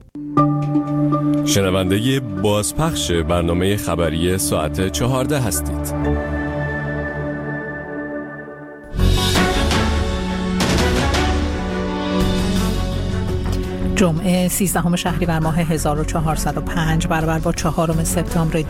شنونده بازپخش برنامه خبری ساعت 14 هستید. جمعه 13 شهریور ماه 1405 برابر با 4 سپتامبر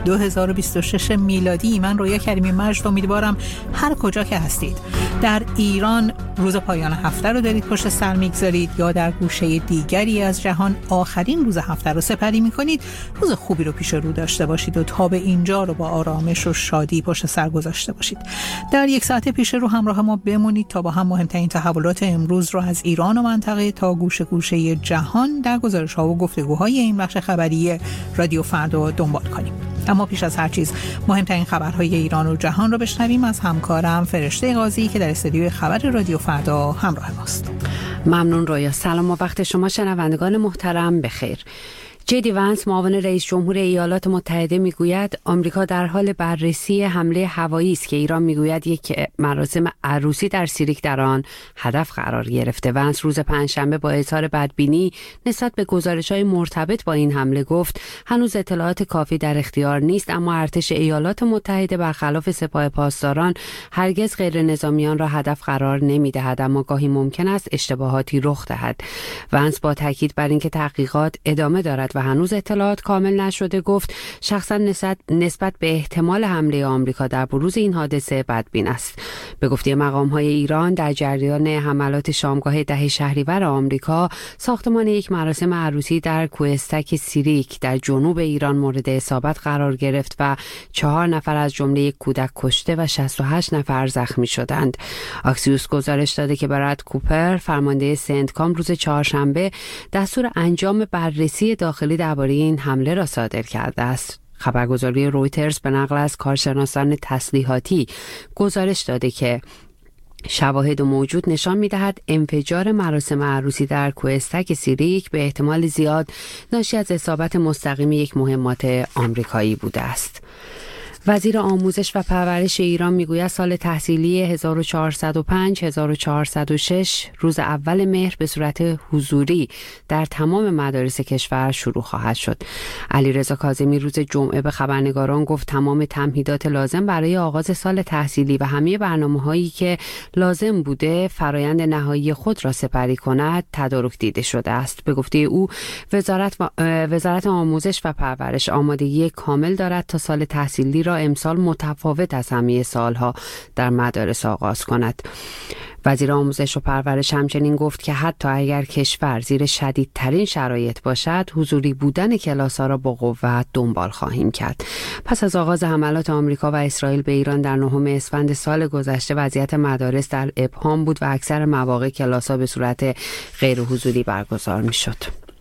2026 میلادی. من رویا کریمی مجد امیدوارم هر کجا که هستید در ایران روز پایان هفته رو دارید پشت سر میگذارید یا در گوشه دیگری از جهان آخرین روز هفته رو سپری میکنید، روز خوبی رو پیش رو داشته باشید و تا به اینجا رو با آرامش و شادی پشت سر گذاشته باشید. در یک ساعت پیش رو همراه ما بمونید تا با هم مهمترین تحولات امروز رو از ایران و منطقه تا گوشه گوشه جهان در گزارش‌ها و گفتگوهای این بخش خبری رادیو فردا دنبال کنیم. اما پیش از هر چیز مهمترین خبرهای ایران و جهان رو بشنویم از همکارم فرشته قاضی که در استودیوی خبر رادیو فردا همراه ماست. ممنون رویا. سلام و وقت شما شنوندگان محترم بخیر. جدی ونس معاون رئیس جمهور ایالات متحده میگوید آمریکا در حال بررسی حمله هوایی است که ایران میگوید یک مراسم عروسی در سیریک در آن هدف قرار گرفته. ونس روز پنجشنبه با اظهار بدبینی نسبت به گزارش‌های مرتبط با این حمله گفت هنوز اطلاعات کافی در اختیار نیست، اما ارتش ایالات متحده برخلاف سپاه پاسداران هرگز غیر نظامیان را هدف قرار نمی‌دهد، اما گاهی ممکن است اشتباهاتی رخ دهد. ونس با تاکید بر اینکه تحقیقات ادامه دارد و هنوز اطلاعات کامل نشده گفت شخصا نسبت به احتمال حمله آمریکا در بروز این حادثه بدبین است. به گفته مقام‌های ایران در جریان حملات شامگاه 10 شهریور آمریکا ساختمان یک مراسم عروسی در کوهستک سیریک در جنوب ایران مورد اصابت قرار گرفت و 4 نفر از جمله یک کودک کشته و 68 نفر زخمی شدند. اکسیوس گزارش داده که براد کوپر فرمانده سنتکام روز چهارشنبه دستور انجام بررسی داخلی درباره این حمله را صادر کرده است. خبرگزاری رویترز به نقل از کارشناسان تسلیحاتی گزارش داده که شواهد موجود نشان می‌دهد انفجار مراسم عروسی در کوهستک سیریک به احتمال زیاد ناشی از اصابت مستقیم یک مهمات آمریکایی بوده است. وزیر آموزش و پرورش ایران میگوید سال تحصیلی 1405-1406 روز اول مهر به صورت حضوری در تمام مدارس کشور شروع خواهد شد. علیرضا کاظمی روز جمعه به خبرنگاران گفت تمام تمهیدات لازم برای آغاز سال تحصیلی و همه برنامه‌هایی که لازم بوده فرایند نهایی خود را سپری کند تدارک دیده شده است. به گفته او وزارت آموزش و پرورش آمادگی کامل دارد تا سال تحصیلی را امسال متفاوت از همه سالها در مدارس آغاز کند. وزیر آموزش و پرورش همچنین گفت که حتی اگر کشور زیر شدیدترین شرایط باشد حضوری بودن کلاس‌ها را با قوت دنبال خواهیم کرد. پس از آغاز حملات آمریکا و اسرائیل به ایران در 9 اسفند سال گذشته وضعیت مدارس در ابهام بود و اکثر مواقع کلاس‌ها به صورت غیر حضوری برگزار می‌شد.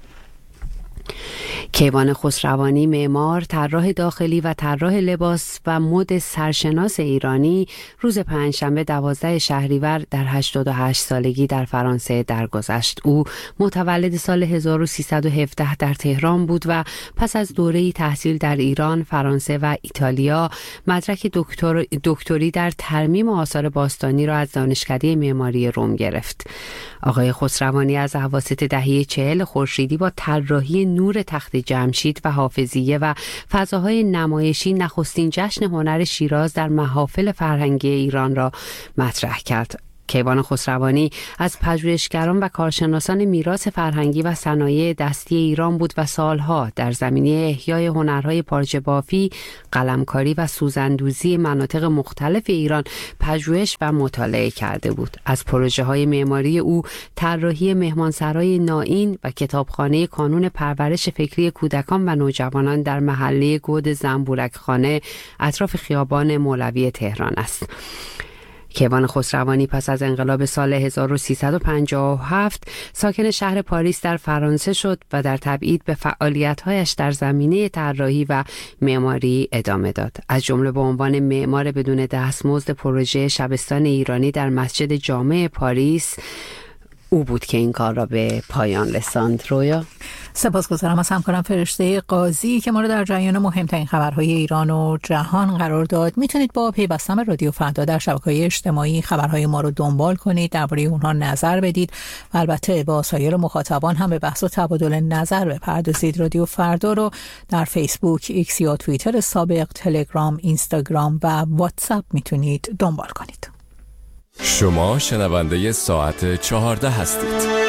کیوان خسروانی معمار، طراح داخلی و طراح لباس و مد سرشناس ایرانی روز پنجشنبه 12 شهریور در 88 سالگی در فرانسه درگذشت. او متولد سال 1317 در تهران بود و پس از دوره‌ای تحصیل در ایران، فرانسه و ایتالیا مدرک دکتری در ترمیم آثار باستانی را از دانشکده معماری روم گرفت. آقای خسروانی از اواسط دهه 40 خورشیدی با طراحی نور تخت جمشید و حافظیه و فضاهای نمایشی نخستین جشن هنر شیراز در محافل فرهنگی ایران را مطرح کرد. کیوان خسروانی از پژوهشگران و کارشناسان میراث فرهنگی و صنایع دستی ایران بود و سالها در زمینه احیای هنرهای پارچه بافی، قلمکاری و سوزندوزی مناطق مختلف ایران پژوهش و مطالعه کرده بود. از پروژه‌های معماری او طراحی مهمانسرای نائین و کتابخانه کانون پرورش فکری کودکان و نوجوانان در محله گود زنبورکخانه اطراف خیابان مولوی تهران است. کیوان خسروانی پس از انقلاب سال 1357 ساکن شهر پاریس در فرانسه شد و در تبعید به فعالیت‌هایش در زمینه طراحی و معماری ادامه داد. از جمله به عنوان معمار بدون دستمزد پروژه شبستان ایرانی در مسجد جامع پاریس او بود که این کار را به پایان رساند. رویا، سپاسگزارم از همکارم فرشته قاضی که ما رو در جریان مهمترین خبرهای ایران و جهان قرار داد. میتونید با پیوستن به رادیو فردا در شبکه‌های اجتماعی خبرهای ما رو دنبال کنید، درباره اونها نظر بدید و البته با سایر مخاطبان هم به بحث و تبادل نظر بپردازید. رادیو فردا رو در فیسبوک، ایکس یا توییتر سابق، تلگرام، اینستاگرام و واتساپ میتونید دنبال کنید. شما شنونده ساعت 14 هستید.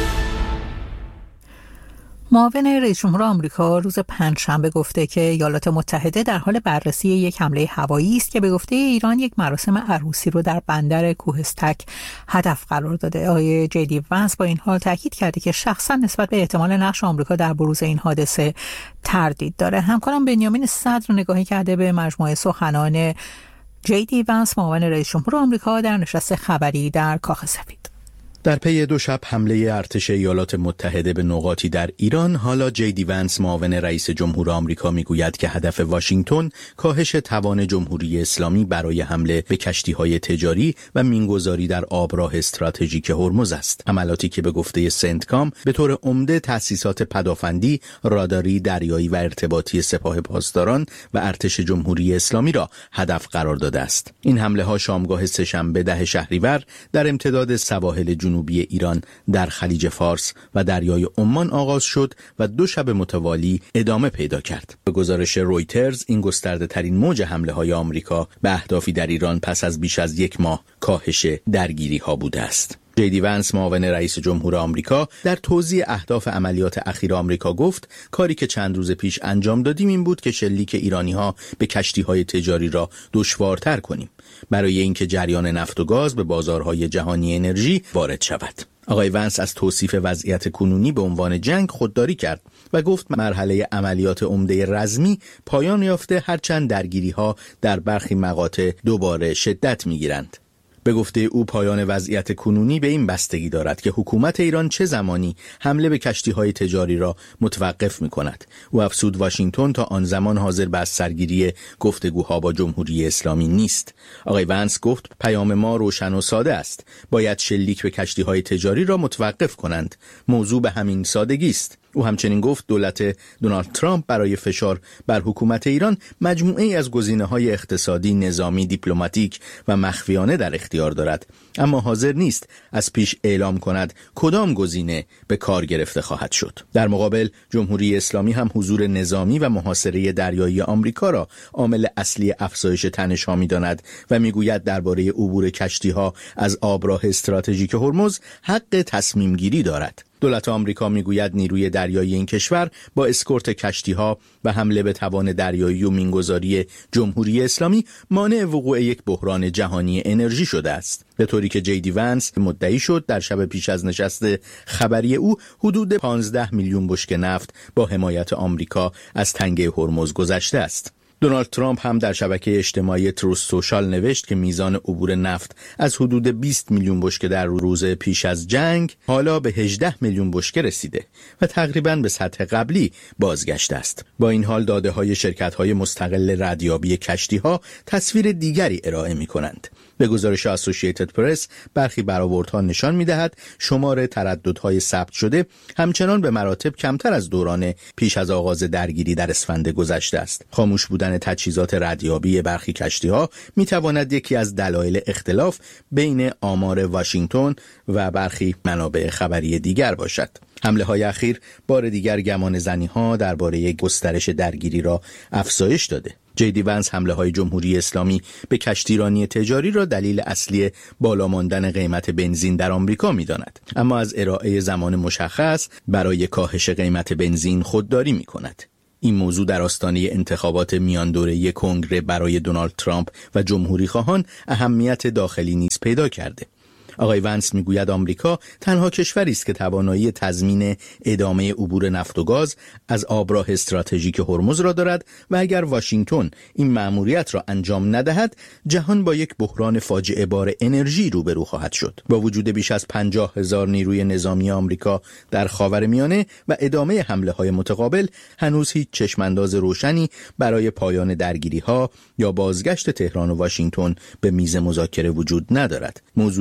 معاون رئیس جمهور آمریکا روز پنجشنبه گفته که ایالات متحده در حال بررسی یک حمله هوایی است که به گفته ایران یک مراسم عروسی رو در بندر کوهستک هدف قرار داده. آقای جیدی ونس با این حال تاکید کرده که شخصا نسبت به احتمال نقش آمریکا در بروز این حادثه تردید داره. همکارم بنیامین صدر نگاهی کرده به مجموعه سخنان جیدی ونس معاون رئیس جمهور آمریکا در نشست خبری در کاخ سفید. در پی 2 شب حمله ارتش ایالات متحده به نقاطی در ایران، حالا جیدی ونس معاون رئیس جمهور آمریکا میگوید که هدف واشنگتن کاهش توان جمهوری اسلامی برای حمله به کشتی‌های تجاری و مینگذاری در آبراه استراتژیک هرمز است. حملاتی که به گفته سنتکام به طور عمده تأسیسات پدافندی، راداری، دریایی و ارتباطی سپاه پاسداران و ارتش جمهوری اسلامی را هدف قرار داده است. این حمله‌ها شامگاه سه‌شنبه 10 شهریور در امتداد سواحل جنوبی ایران در خلیج فارس و دریای عمان آغاز شد و 2 شب متوالی ادامه پیدا کرد. به گزارش رویترز، این گسترده ترین موج حمله های آمریکا به اهدافی در ایران پس از بیش از 1 ماه کاهش درگیری ها بوده است. جیدی ونس معاون رئیس جمهور آمریکا در توضیح اهداف عملیات اخیر آمریکا گفت کاری که چند روز پیش انجام دادیم این بود که شلیک ایرانی‌ها به کشتی‌های تجاری را دشوارتر کنیم برای اینکه جریان نفت و گاز به بازارهای جهانی انرژی وارد شود. آقای ونس از توصیف وضعیت کنونی به عنوان جنگ خودداری کرد و گفت مرحله عملیات عمده رزمی پایان یافته، هرچند درگیری‌ها در برخی مقاطع دوباره شدت می‌گیرند. به گفته او پایان وضعیت کنونی به این بستگی دارد که حکومت ایران چه زمانی حمله به کشتی‌های تجاری را متوقف می‌کند. او افزود واشنگتن تا آن زمان حاضر به سرگیری گفتگوها با جمهوری اسلامی نیست. آقای ونس گفت پیام ما روشن و ساده است. باید شلیک به کشتی‌های تجاری را متوقف کنند. موضوع به همین سادگی است. او همچنین گفت دولت دونالد ترامپ برای فشار بر حکومت ایران مجموعه‌ای از گزینه‌های اقتصادی، نظامی، دیپلماتیک و مخفیانه در اختیار دارد، اما حاضر نیست از پیش اعلام کند کدام گزینه به کار گرفته خواهد شد. در مقابل جمهوری اسلامی هم حضور نظامی و محاصره دریایی آمریکا را عامل اصلی افزایش تنش‌ها می‌داند و می‌گوید درباره عبور کشتی‌ها از آبراه استراتژیک هرمز حق تصمیم گیری دارد. دولت آمریکا میگوید نیروی دریایی این کشور با اسکورت کشتی‌ها و حمله به توان دریایی و مینگذاری جمهوری اسلامی مانع وقوع یک بحران جهانی انرژی شده است. به طوری که جیدی ونس مدعی شد در شب پیش از نشست خبری او حدود 15 میلیون بشکه نفت با حمایت آمریکا از تنگه هرمز گذشته است. دونالد ترامپ هم در شبکه اجتماعی تروث سوشال نوشت که میزان عبور نفت از حدود 20 میلیون بشکه در روز پیش از جنگ حالا به 18 میلیون بشکه رسیده و تقریباً به سطح قبلی بازگشته است. با این حال داده‌های شرکت‌های مستقل ردیابی کشتی‌ها تصویر دیگری ارائه می‌کنند. به گزارش اسوسییتد پرس برخی برآوردها نشان می‌دهد شمار ترددهای ثبت شده همچنان به مراتب کمتر از دوران پیش از آغاز درگیری در اسفند گذشته است. خاموش بودن تجهیزات ردیابی برخی کشتی‌ها می‌تواند یکی از دلایل اختلاف بین آمار واشنگتن و برخی منابع خبری دیگر باشد. حمله‌های اخیر بار دیگر گمان زنی‌ها درباره گسترش درگیری را افزایش داده. جیدی ونس حمله‌های جمهوری اسلامی به کشتیرانی تجاری را دلیل اصلی بالا ماندن قیمت بنزین در آمریکا می‌داند، اما از ارائه زمان مشخص برای کاهش قیمت بنزین خودداری می‌کند. این موضوع در آستانه انتخابات میان دوره‌ای کنگره برای دونالد ترامپ و جمهوری خواهان اهمیت داخلی نیز پیدا کرده. آقای ونس میگوید آمریکا تنها کشوری است که توانایی تضمین ادامه عبور نفت و گاز از آبراه استراتژیک هرمز را دارد و اگر واشنگتن این مأموریت را انجام ندهد جهان با یک بحران فاجعه بار انرژی روبرو خواهد شد. با وجود بیش از 50,000 نیروی نظامی آمریکا در خاورمیانه و ادامه حمله‌های متقابل هنوز هیچ چشمانداز روشنی برای پایان درگیری‌ها یا بازگشت تهران و واشنگتن به میز مذاکره وجود ندارد. موضوعی که بر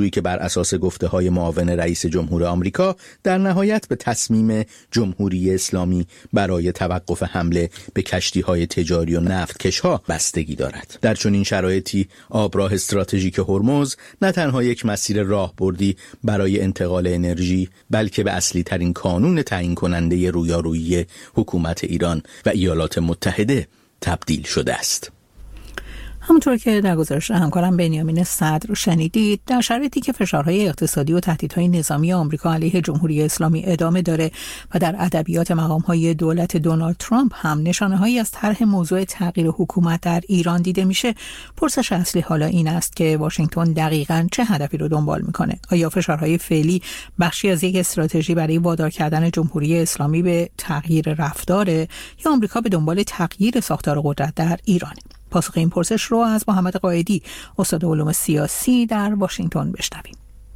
اساس گفته‌های معاون رئیس جمهور آمریکا در نهایت به تصمیم جمهوری اسلامی برای توقف حمله به کشتی‌های تجاری و نفتکش‌ها بستگی دارد. در چنین شرایطی آبراه استراتژیک هرمز نه تنها یک مسیر راهبردی برای انتقال انرژی، بلکه به اصلی ترین کانون تعیین کننده رویارویی حکومت ایران و ایالات متحده تبدیل شده است. همونطور که در گزارش همکارم بنیامین صدر شنیدید، در شرایطی که فشارهای اقتصادی و تهدیدهای نظامی آمریکا علیه جمهوری اسلامی ادامه داره و در ادبیات مقام‌های دولت دونالد ترامپ هم نشانه‌هایی از طرح موضوع تغییر حکومت در ایران دیده میشه، پرسش اصلی حالا این است که واشنگتن دقیقاً چه هدفی رو دنبال میکنه؟ آیا فشارهای فعلی بخشی از یک استراتژی برای وادار کردن جمهوری اسلامی به تغییر رفتاره یا آمریکا به دنبال تغییر ساختار قدرت در ایرانه؟ پاسخ این پرسش رو از محمد قائدی، استاد علوم سیاسی در واشنگتن بشنویم.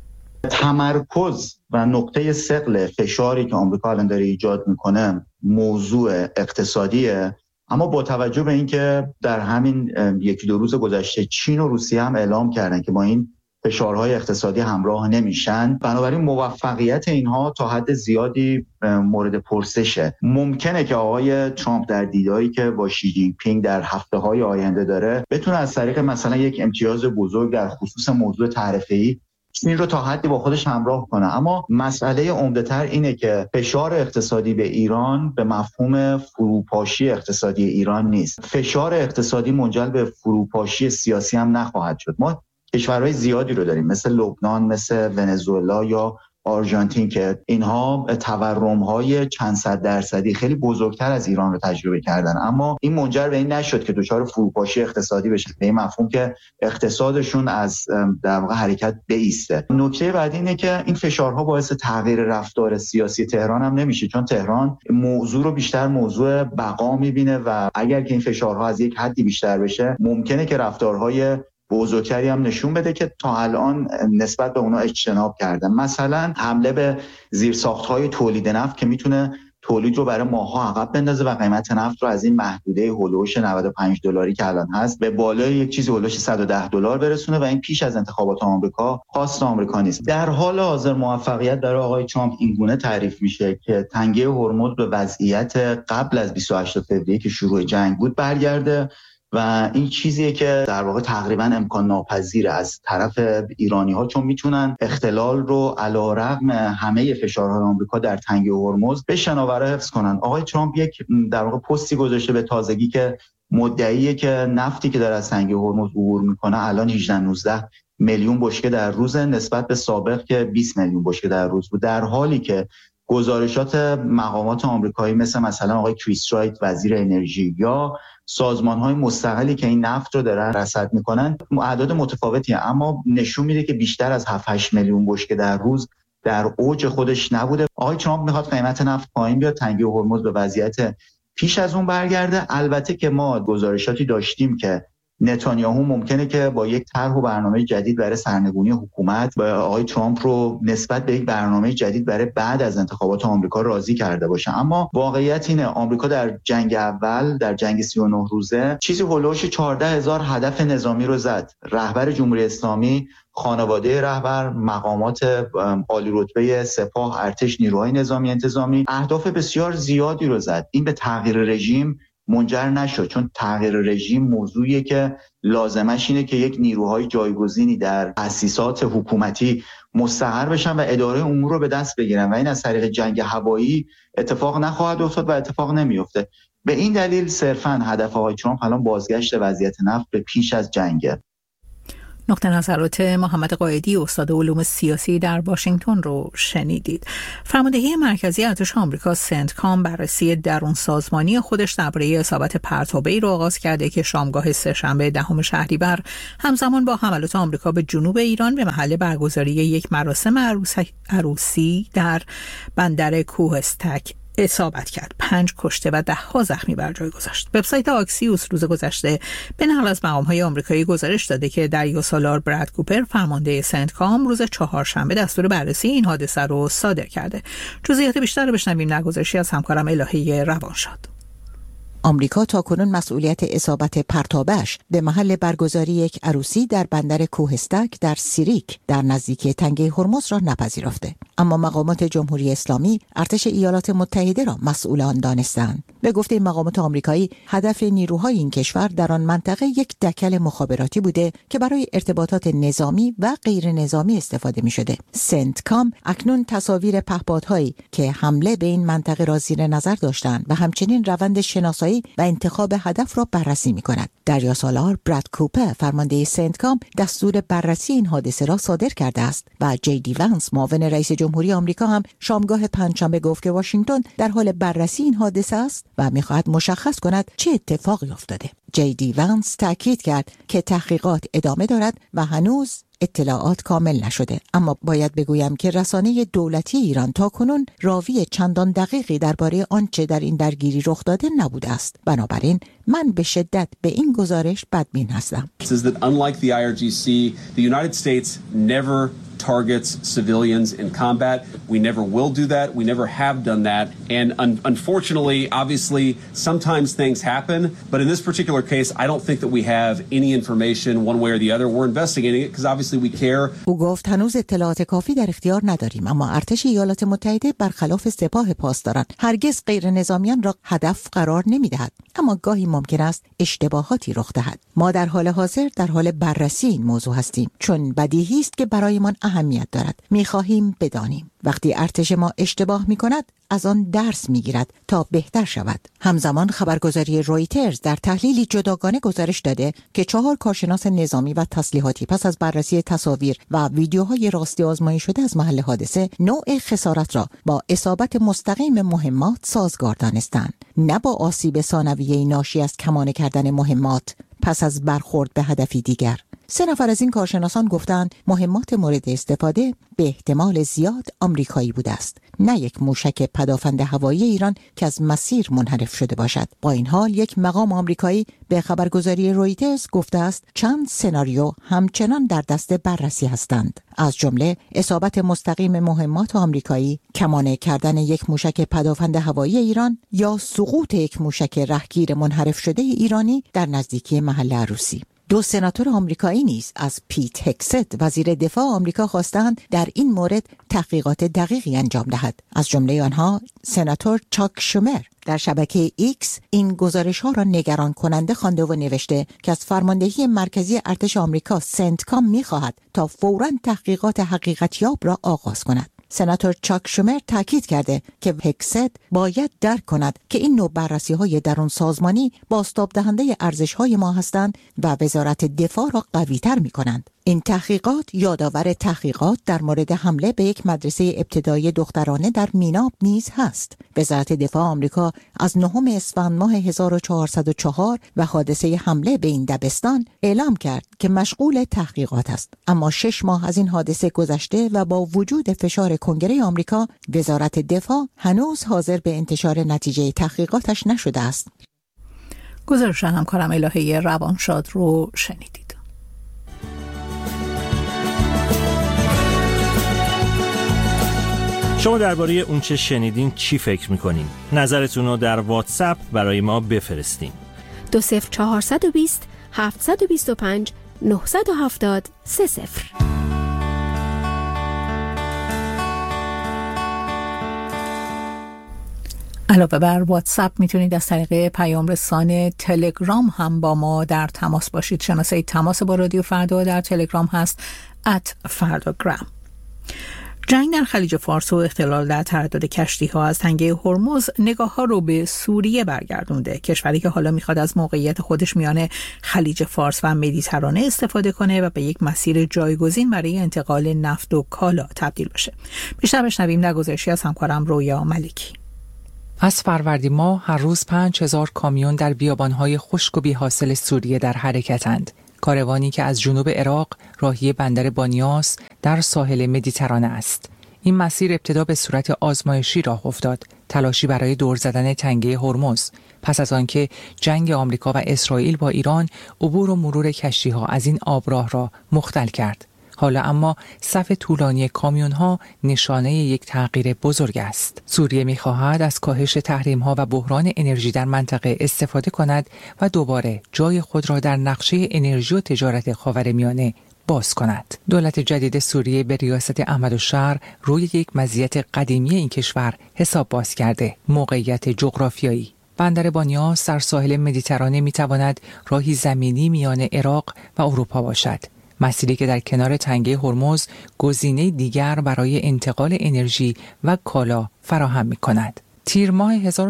تمرکز و نقطه ثقل فشاری که آمریکا الان داره ایجاد میکنه موضوع اقتصادیه، اما با توجه به اینکه در همین یکی دو روز گذشته چین و روسیه هم اعلام کردن که با این فشارهای اقتصادی همراه نمیشن، بنابراین موفقیت اینها تا حد زیادی مورد پرسشه. ممکنه که آقای ترامپ در دیداری که با شی جین پینگ در هفته‌های آینده داره بتونه از طریق مثلا یک امتیاز بزرگ در خصوص موضوع تعرفه‌ای چین رو تا حدی با خودش همراه کنه. اما مسئله عمده‌تر اینه که فشار اقتصادی به ایران به مفهوم فروپاشی اقتصادی ایران نیست. فشار اقتصادی منجر به فروپاشی سیاسی هم نخواهد شد. ما کشورهای زیادی رو داریم مثل لبنان، مثل ونزوئلا یا آرژانتین که اینها تورم‌های چند صد درصدی خیلی بزرگتر از ایران رو تجربه کردن، اما این منجر به این نشد که دچار فروپاشی اقتصادی بشه، به این مفهوم که اقتصادشون از در واقع حرکت بایسته. نکته بعدی اینه که این فشارها باعث تغییر رفتار سیاسی تهران هم نمیشه، چون تهران موضوع رو بیشتر موضوع بقا میبینه و اگر که این فشارها از یک حدی بیشتر بشه ممکنه که رفتارهای بزرگتری هم نشون بده که تا الان نسبت به اونا اجتناب کردن. مثلا حمله به زیرساخت‌های تولید نفت که میتونه تولید رو برای ماه‌ها عقب بندازه و قیمت نفت رو از این محدوده هولوش $95 که الان هست به بالای یک چیزی هولوش $110 برسونه و این پیش از انتخابات آمریکا خواست آمریکا نیست. در حال حاضر موفقیت برای آقای ترامپ اینگونه تعریف میشه که تنگه هرمز به وضعیت قبل از 28 فوریه که شروع جنگ بود برگرده و این چیزیه که در واقع تقریبا امکان ناپذیره از طرف ایرانی‌ها، چون میتونن اختلال رو علیرغم همه فشارهای آمریکا در تنگه هرمز به شناوره حفظ کنن. آقای ترامپ یک در واقع پستی گذاشته به تازگی که مدعیه که نفتی که داره از تنگه هرمز عبور میکنه الان 18-19 میلیون بشکه در روز نسبت به سابق که 20 میلیون بشکه در روز بود، در حالی که گزارشات مقامات آمریکایی مثلا آقای کریس رایت وزیر انرژی یا سازمان‌های مستقلی که این نفت رو دارن رصد میکنن اعداد متفاوتیه، اما نشون میده که بیشتر از 7-8 میلیون بشکه در روز در اوج خودش نبوده. آقای ترامپ میخواد قیمت نفت پایین بیاد، تنگه هرمز به وضعیت پیش از اون برگرده. البته که ما گزارشاتی داشتیم که نتانیاهو ممکنه که با یک طرح و برنامه جدید برای سرنگونی حکومت با آقای ترامپ رو نسبت به یک برنامه جدید برای بعد از انتخابات آمریکا راضی کرده باشه، اما واقعیت اینه آمریکا در جنگ اول، در جنگ 39 روزه چیزی هولوش 14,000 هدف نظامی رو زد. رهبر جمهوری اسلامی، خانواده رهبر، مقامات عالی رتبه سپاه، ارتش، نیروهای نظامی انتظامی اهداف بسیار زیادی رو زد. این به تغییر رژیم منجر نشد، چون تغییر رژیم موضوعیه که لازمش اینه که یک نیروهای جایگزینی در تأسیسات حکومتی مستقر بشن و اداره امور رو به دست بگیرن و این از طریق جنگ هوایی اتفاق نخواهد افتاد و اتفاق نمیفته. به این دلیل صرفاً هدف آقای ترامپ الان بازگشت وضعیت نفت به پیش از جنگه. نقطه نظرات محمد قائدی، استاد علوم سیاسی در واشنگتن رو شنیدید. فرماندهی مرکزی ارتش آمریکا سنتکام بررسی درون سازمانی خودش درباره اصابت پرتابه‌ای رو آغاز کرده که شامگاه سه‌شنبه 10 شهریور همزمان با حملات آمریکا به جنوب ایران به محل برگزاری یک مراسم عروسی در بندر کوهستک اصابت کرد. 5 کشته و 10 زخمی بر جای گذاشت. وبسایت آکسیوس روز گذشته به نقل از مقام‌های آمریکایی گزارش داده که دریاسالار براد کوپر فرمانده سنتکام روز چهارشنبه دستور بررسی این حادثه رو صادر کرده. جزئیات بیشتر رو بشنویم در گزارشی از همکارم الهه روانشاد. آمریکا تاکنون مسئولیت اصابت پرتابش به محل برگزاری یک عروسی در بندر کوهستک در سیریک در نزدیکی تنگه هرمز را نپذیرفته. اما مقامات جمهوری اسلامی ارتش ایالات متحده را مسئول آن دانستند. به گفته مقامات آمریکایی، هدف نیروهای این کشور در آن منطقه یک دکل مخابراتی بوده که برای ارتباطات نظامی و غیر نظامی استفاده می شده. سنتکام اکنون تصاویر پهپادهایی که حمله به این منطقه را زیر نظر داشتند و همچنین روند شناسایی و انتخاب هدف را بررسی می کند. دریاسالار براد کوپر، فرمانده سنتکام، دستور بررسی این حادثه را صادر کرده است و جی دی ونس، معاون رئیس جمهوری آمریکا، هم شامگاه پنجشنبه گفت که واشنگتن در حال بررسی این حادثه است و می‌خواهد مشخص کند چه اتفاقی افتاده. جی دی ونس تاکید کرد که تحقیقات ادامه دارد و هنوز اطلاعات کامل نشده، اما باید بگویم که رسانه دولتی ایران تاکنون راوی چندان دقیقی درباره آنچه در این درگیری رخ داده نبوده است. بنابراین من به شدت به این گزارش بدبین هستم. Unlike the IRGC, the United States never targets civilians in combat. We never will do that. We never have done that. And unfortunately, obviously, sometimes things happen. But in this particular case, I don't think that we have any information one way or the other. We're investigating it because obviously we care. او گفت هنوز اطلاعات کافی در اختیار نداریم، اما ارتش ایالات متحده برخلاف سپاه پاسداران هرگز غیر نظامیان را هدف قرار نمی‌دهد. اما گاهی ممکن است اشتباهاتی رخ دهد. ما در حال حاضر در حال بررسی این موضوع هستیم، چون بدیهی است که برایمان اهمیت دارد. می‌خواهیم بدانیم وقتی ارتش ما اشتباه می‌کند از آن درس می‌گیرد تا بهتر شود. همزمان خبرگزاری رویترز در تحلیلی جداگانه گزارش داده که 4 کارشناس نظامی و تسلیحاتی پس از بررسی تصاویر و ویدیوهای راستی آزمایی شده از محل حادثه نوع خسارت را با اصابت مستقیم مهمات سازگار دانستند، نه با آسیب ثانویه‌ای ناشی از کمانه کردن مهمات پس از برخورد به هدفی دیگر. 3 نفر از این کارشناسان گفتند مهمات مورد استفاده به احتمال زیاد آمریکایی بوده است، نه یک موشک پدافند هوایی ایران که از مسیر منحرف شده باشد. با این حال یک مقام آمریکایی به خبرگزاری رویترز گفته است چند سناریو همچنان در دست بررسی هستند، از جمله اصابت مستقیم مهمات آمریکایی، کمانه کردن یک موشک پدافند هوایی ایران یا سقوط یک موشک رهگیر منحرف شده ایرانی در نزدیکی محل عروسی. 2 سناتور آمریکایی نیز از پیت هکست، وزیر دفاع آمریکا، خواستند در این مورد تحقیقات دقیقی انجام دهد. از جمله آنها سناتور چاک شومر در شبکه ایکس این گزارش‌ها را نگران کننده خوانده و نوشته که از فرماندهی مرکزی ارتش آمریکا سنتکام می‌خواهد تا فوراً تحقیقات حقیقتیاب را آغاز کند. سناتور چاک شومر تاکید کرده که هکست باید درک کند که این نوع بررسی‌های درون سازمانی بازتاب دهنده ارزش‌های ما هستند و وزارت دفاع را قوی‌تر می‌کنند. این تحقیقات یادآور تحقیقات در مورد حمله به یک مدرسه ابتدایی دخترانه در میناب نیز هست. وزارت دفاع آمریکا از 9 اسفند ماه 1404 و حادثه حمله به این دبستان اعلام کرد که مشغول تحقیقات است. اما 6 ماه از این حادثه گذشته و با وجود فشار کنگره آمریکا، وزارت دفاع هنوز حاضر به انتشار نتیجه تحقیقاتش نشده است. گزارش همکارم الهه روانشاد رو شنیدید. شما درباره اون چه شنیدین چی فکر میکنین؟ نظرتون رو در واتساپ برای ما بفرستین. 20420 725 970 30. علاوه بر واتساپ میتونید از طریق پیام رسان تلگرام هم با ما در تماس باشید. شناسه تماس با رادیو فردا در تلگرام هست @فرdagram. جنگ در خلیج فارس و اختلال در تردد کشتی‌ها از تنگه هرمز نگاه‌ها رو به سوریه برگردونده. کشوری که حالا میخواد از موقعیت خودش میان خلیج فارس و مدیترانه استفاده کنه و به یک مسیر جایگزین برای انتقال نفت و کالا تبدیل بشه. بیشتر بشنویم در گزارشی از همکارم رویا ملکی. از فروردین ماه هر روز 5000 کامیون در بیابان‌های خشک و بی‌حاصل سوریه در حرکتند. کاروانی که از جنوب عراق راهی بندر بانیاس در ساحل مدیترانه است. این مسیر ابتدا به صورت آزمایشی راه افتاد، تلاشی برای دور زدن تنگه هرمز، پس از آنکه جنگ آمریکا و اسرائیل با ایران عبور و مرور کشتی‌ها از این آبراه را مختل کرد. حالا اما صف طولانی کامیون‌ها نشانه یک تغییر بزرگ است. سوریه می‌خواهد از کاهش تحریم‌ها و بحران انرژی در منطقه استفاده کند و دوباره جای خود را در نقشه انرژی و تجارت خاورمیانه باز کند. دولت جدید سوریه به ریاست احمدالشهر روی یک مزیت قدیمی این کشور حساب باز کرده: موقعیت جغرافیایی. بندر بانیاس در ساحل مدیترانه می‌تواند راهی زمینی میان عراق و اروپا باشد. مسیری که در کنار تنگه هرمز گزینه دیگر برای انتقال انرژی و کالا فراهم می‌کند. تیر ماه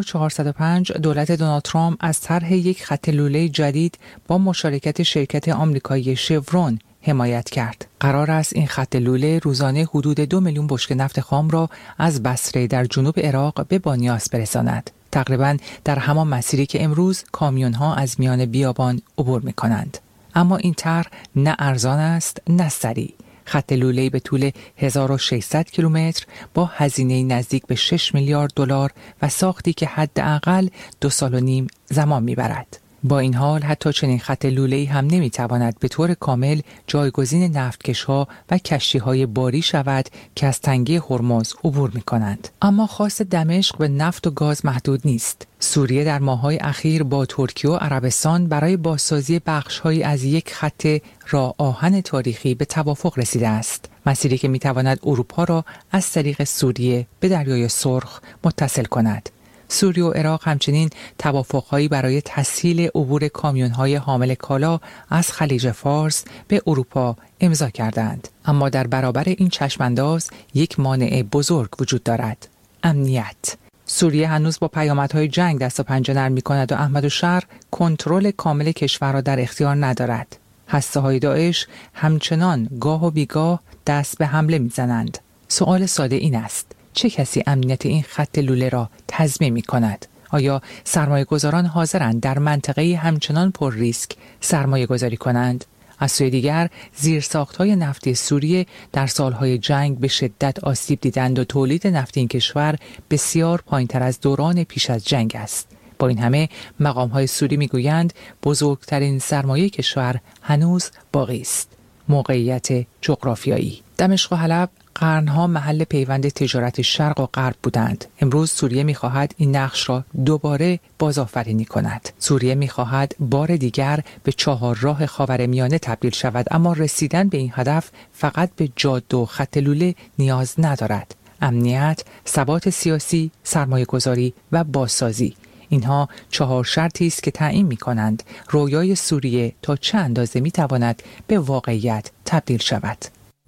1405 دولت دونالد ترامپ از طرح یک خط لوله جدید با مشارکت شرکت آمریکایی شورون حمایت کرد. قرار است این خط لوله روزانه حدود 2 میلیون بشکه نفت خام را از بصره در جنوب عراق به بانیاس برساند. تقریباً در همان مسیری که امروز کامیون‌ها از میان بیابان عبور می‌کنند. اما این طرح نه ارزان است نه سریع. خط لوله‌ای به طول 1600 کیلومتر با هزینه نزدیک به 6 میلیارد دلار و ساختی که حداقل 2.5 سال زمان می‌برد. با این حال حتی چنین خط لوله‌ای هم نمی‌تواند به طور کامل جایگزین نفتکش‌ها و کشتی‌های باری شود که از تنگه هرمز عبور می‌کنند. اما خواست دمشق به نفت و گاز محدود نیست. سوریه در ماه‌های اخیر با ترکیه و عربستان برای بازسازی بخش‌هایی از یک خط راه آهن تاریخی به توافق رسیده است. مسیری که می‌تواند اروپا را از طریق سوریه به دریای سرخ متصل کند. سوریه و عراق همچنین توافق‌هایی برای تسهیل عبور کامیون‌های حامل کالا از خلیج فارس به اروپا امضا کردند. اما در برابر این چشمانداز یک مانع بزرگ وجود دارد: امنیت. سوریه هنوز با پیامدهای جنگ دست و پنجه نرم می‌کند و احمدالشهر کنترل کامل کشور را در اختیار ندارد. هسته‌های داعش همچنان گاه و بیگاه دست به حمله می‌زنند. سوال ساده این است: چه کسی امنیت این خط لوله را تضمین می‌کند؟ آیا سرمایه‌گذاران حاضرند در منطقه‌ای همچنان پر ریسک سرمایه‌گذاری کنند؟ از سوی دیگر زیرساخت‌های نفتی سوریه در سالهای جنگ به شدت آسیب دیدند و تولید نفت این کشور بسیار پایین‌تر از دوران پیش از جنگ است. با این همه مقام‌های سوری می‌گویند بزرگترین سرمایه کشور هنوز باقی است: موقعیت جغرافیایی. دمشق و حلب قرنها محل پیوند تجارت شرق و غرب بودند. امروز سوریه می‌خواهد این نقش را دوباره بازآفرینی کند. سوریه می‌خواهد بار دیگر به چهارراه خاورمیانه تبدیل شود، اما رسیدن به این هدف فقط به جاده و خط لوله نیاز ندارد. امنیت، ثبات سیاسی، سرمایه‌گذاری و بازسازی، اینها 4 شرطی است که تعیین می‌کنند رویای سوریه تا چه اندازه می‌تواند به واقعیت تبدیل شود.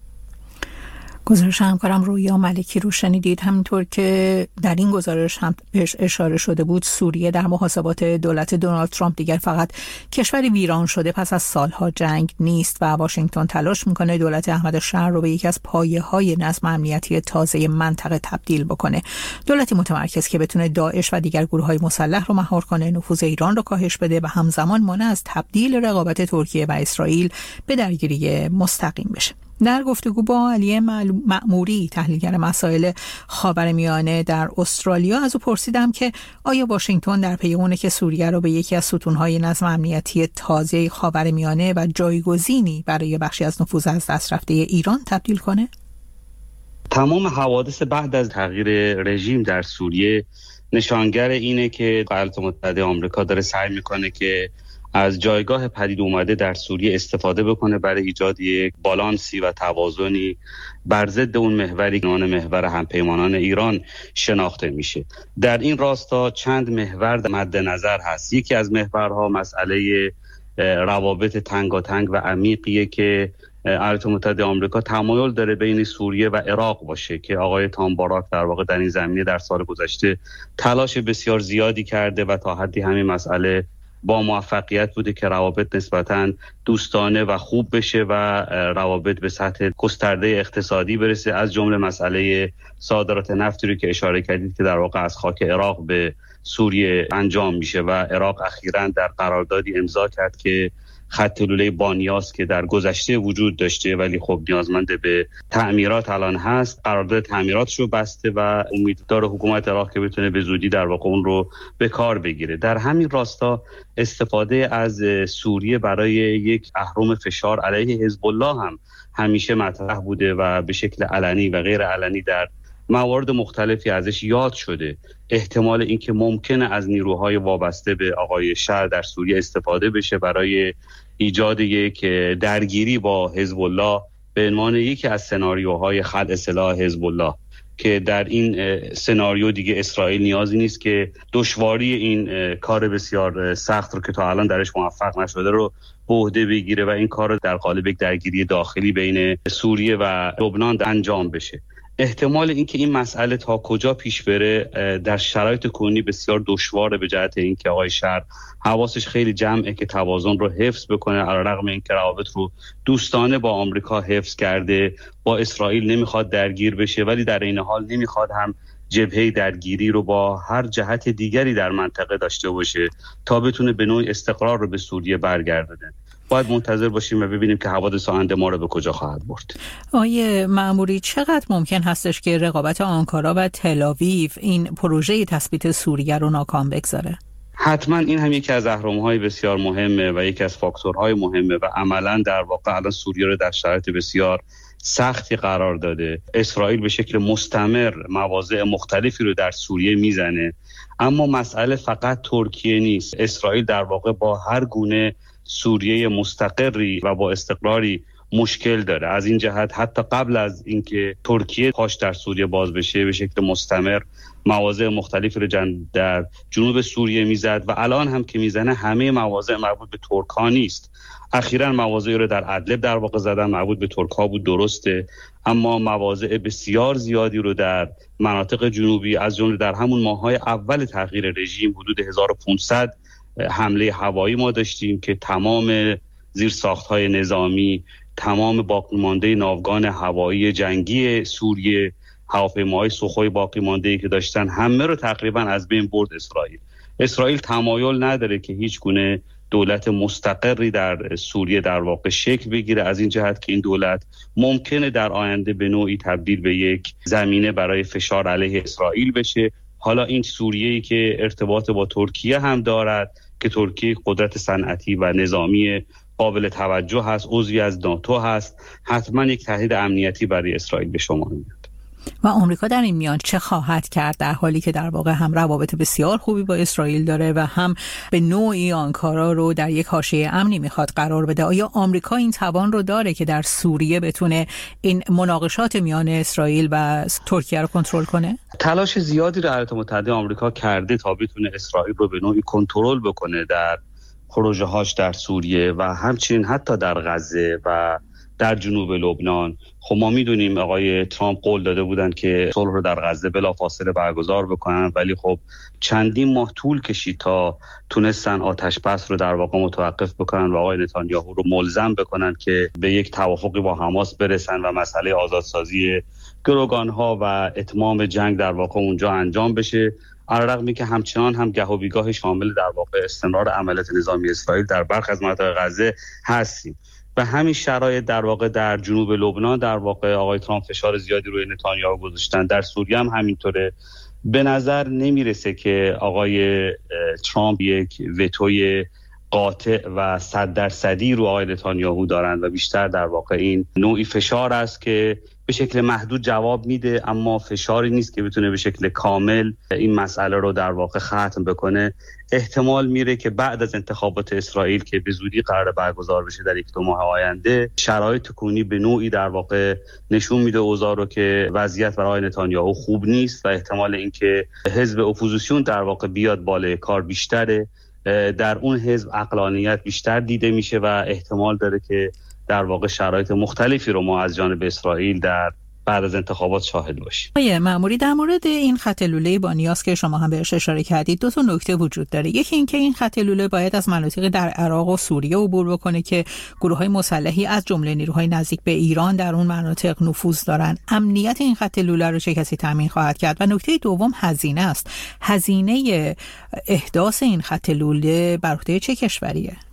گزارش همکارم رویا ملکی رو شنیدید. همینطور که در این گزارش هم بهش اشاره شده بود، سوریه در محاسبات دولت دونالد ترامپ دیگر فقط کشوری ویران شده پس از سالها جنگ نیست و واشنگتن تلاش میکنه دولت احمدالشهر رو به یکی از پایه‌های نظم امنیتی تازه منطقه تبدیل بکنه. دولتی متمرکز که بتونه داعش و دیگر گروه‌های مسلح رو مهار کنه، نفوذ ایران رو کاهش بده و همزمان مانع از تبدیل رقابت ترکیه و اسرائیل به درگیری مستقیم بشه. در گفتگو با علی مأموری، تحلیلگر مسائل خاورمیانه در استرالیا، از او پرسیدم که آیا واشنگتن در پی اونه که سوریه را به یکی از ستونهای نظم امنیتی تازه خاورمیانه و جایگزینی برای بخشی از نفوذ از دست رفته ایران تبدیل کنه؟ تمام حوادث بعد از تغییر رژیم در سوریه نشانگر اینه که ایالات متحده آمریکا داره سعی میکنه که از جایگاه پدید اومده در سوریه استفاده بکنه برای ایجاد یک بالانسی و توازنی بر ضد اون محوری که محور همپیمانان ایران شناخته میشه. در این راستا چند محور مد نظر هست. یکی از محورها مسئله روابط تنگاتنگ و عمیقیه که ایالات متحده آمریکا تمایل داره بین سوریه و عراق باشه که آقای تام باراک در واقع در این زمینه در سال گذشته تلاش بسیار زیادی کرده و تا حدی همین مسئله با موفقیت بوده که روابط نسبتاً دوستانه و خوب بشه و روابط به سطح گسترده اقتصادی برسه، از جمله مسئله صادرات نفتی رو که اشاره کردید که در واقع از خاک عراق به سوریه انجام میشه و عراق اخیراً در قراردادی امضا کرد که خط لوله بانیاس که در گذشته وجود داشته ولی خب نیازمند به تعمیرات الان هست، قرارداد تعمیراتش رو بسته و امید داره حکومت عراق که بتونه به زودی در واقع اون رو به کار بگیره. در همین راستا استفاده از سوریه برای یک اهرم فشار علیه حزب الله هم همیشه مطرح بوده و به شکل علنی و غیر علنی در موارد مختلفی ازش یاد شده. احتمال اینکه ممکنه از نیروهای وابسته به آقای شر در سوریه استفاده بشه برای ایجاد یک درگیری با حزب الله به عنوان یکی از سناریوهای خلع سلاح حزب الله، که در این سناریو دیگه اسرائیل نیازی نیست که دشواری این کار بسیار سخت رو که تا الان درش موفق نشده رو به عهده بگیره و این کار رو در قالب یک درگیری داخلی بین سوریه و لبنان انجام بشه. احتمال اینکه این مسئله تا کجا پیش بره در شرایط کنونی بسیار دشواره، به جهت اینکه آقای شر حواسش خیلی جمعه که توازن رو حفظ بکنه، علیرغم اینکه روابط رو دوستانه با آمریکا حفظ کرده، با اسرائیل نمیخواد درگیر بشه ولی در این حال نمیخواد هم جبهه درگیری رو با هر جهت دیگری در منطقه داشته باشه تا بتونه به نوعی استقرار رو به سوریه برگردونه. باید منتظر باشیم و ببینیم که حوادث آینده ما رو به کجا خواهد برد. آیه مأموری، چقدر ممکن هستش که رقابت آنکارا و تل‌آویو این پروژه تثبیت سوریه رو ناکام بگذاره؟ حتما این هم یکی از اهرم‌های بسیار مهمه و یکی از فاکتورهای مهمه و عملاً در واقع الان سوریه رو در شرایط بسیار سختی قرار داده. اسرائیل به شکل مستمر مواضع مختلفی رو در سوریه میزنه، اما مسئله فقط ترکیه نیست. اسرائیل در واقع با هر گونه سوریه مستقری و با استقراری مشکل داره. از این جهت حتی قبل از اینکه ترکیه پاش در سوریه باز بشه به شکل مستمر مواضع مختلفی رو در جنوب سوریه میزد و الان هم که میزنه همه مواضع مربوط به ترک‌ها نیست. اخیراً مواضعی رو در ادلب در واقع زدن مربوط به ترک‌ها بود، درسته، اما مواضع بسیار زیادی رو در مناطق جنوبی از جمله در همون ماه‌های اول تغییر رژیم حدود 1500 حمله هوایی ما داشتیم که تمام زیرساخت‌های نظامی، تمام باقی مانده ناوگان هوایی جنگی سوریه، هواپیماهای سوخوی باقی مانده‌ای که داشتن همه رو تقریبا از بین برد اسرائیل تمایل نداره که هیچ گونه دولت مستقری در سوریه در واقع شکل بگیره، از این جهت که این دولت ممکنه در آینده به نوعی تبدیل به یک زمینه برای فشار علیه اسرائیل بشه. حالا این سوریه‌ای که ارتباط با ترکیه هم دارد که ترکیه قدرت صنعتی و نظامی قابل توجه هست، عضوی از ناتو هست، حتما یک تهدید امنیتی برای اسرائیل به شما میاد. و آمریکا در این میان چه خواهد کرد در حالی که در واقع هم روابط بسیار خوبی با اسرائیل داره و هم به نوعی آنکارا رو در یک حاشیه امنی میخواد قرار بده؟ آیا آمریکا این توان رو داره که در سوریه بتونه این مناقشات میان اسرائیل و ترکیه رو کنترل کنه؟ تلاش زیادی رو ایالات متحده آمریکا کرده تا بتونه اسرائیل رو به نوعی کنترل بکنه در پروژه‌هاش در سوریه و همچنین حتی در غزه و در جنوب لبنان. خب ما میدونیم آقای ترامپ قول داده بودن که صلح رو در غزه بلافاصله برگزار بکنن، ولی خب چندین ماه طول کشید تا تونستن آتش بس رو در واقع متوقف بکنن و آقای نتانیاهو رو ملزم بکنن که به یک توافقی با حماس برسن و مسئله آزادسازی گروگان‌ها و اتمام جنگ در واقع اونجا انجام بشه. علیرغمی که همچنان هم گه و بیگاه شامل در واقع استمرار عملیات نظامی اسرائیل در برخی از مناطق غزه هستیم. و همین شرایط در واقع در جنوب لبنان در واقع آقای ترامپ فشار زیادی روی نتانیاهو گذاشتن، در سوریه هم همینطوره. به نظر نمیرسه که آقای ترامپ یک وتوی قاطع و 100% رو آقای نتانیاهو دارن و بیشتر در واقع این نوعی فشار است که به شکل محدود جواب میده، اما فشاری نیست که بتونه به شکل کامل این مسئله رو در واقع ختم بکنه. احتمال میره که بعد از انتخابات اسرائیل که به زودی قرار برگزار بشه در 1-2 ماه آینده، شرایط کنونی به نوعی در واقع نشون میده اوضاع رو که وضعیت برای نتانیاهو خوب نیست و احتمال اینکه حزب اپوزیسیون در واقع بیاد بالای کار بیشتره. در اون حزب عقلانیت بیشتر دیده میشه و احتمال داره که در واقع شرایط مختلفی رو ما از جانب اسرائیل در بعد از انتخابات شاهد باشیم. آقای مأموری، در مورد این خط لوله بانیاس که شما هم بهش اشاره کردید 2 نکته وجود داره. یکی این که این خط لوله باید از مناطقی در عراق و سوریه عبور بکنه که گروه‌های مسلحی از جمله نیروهای نزدیک به ایران در اون مناطق نفوذ دارن. امنیت این خط لوله رو چه کسی تامین خواهد کرد؟ و نکته دوم هزینه است. هزینه احداث این خط لوله بر عهده چه کشوریه؟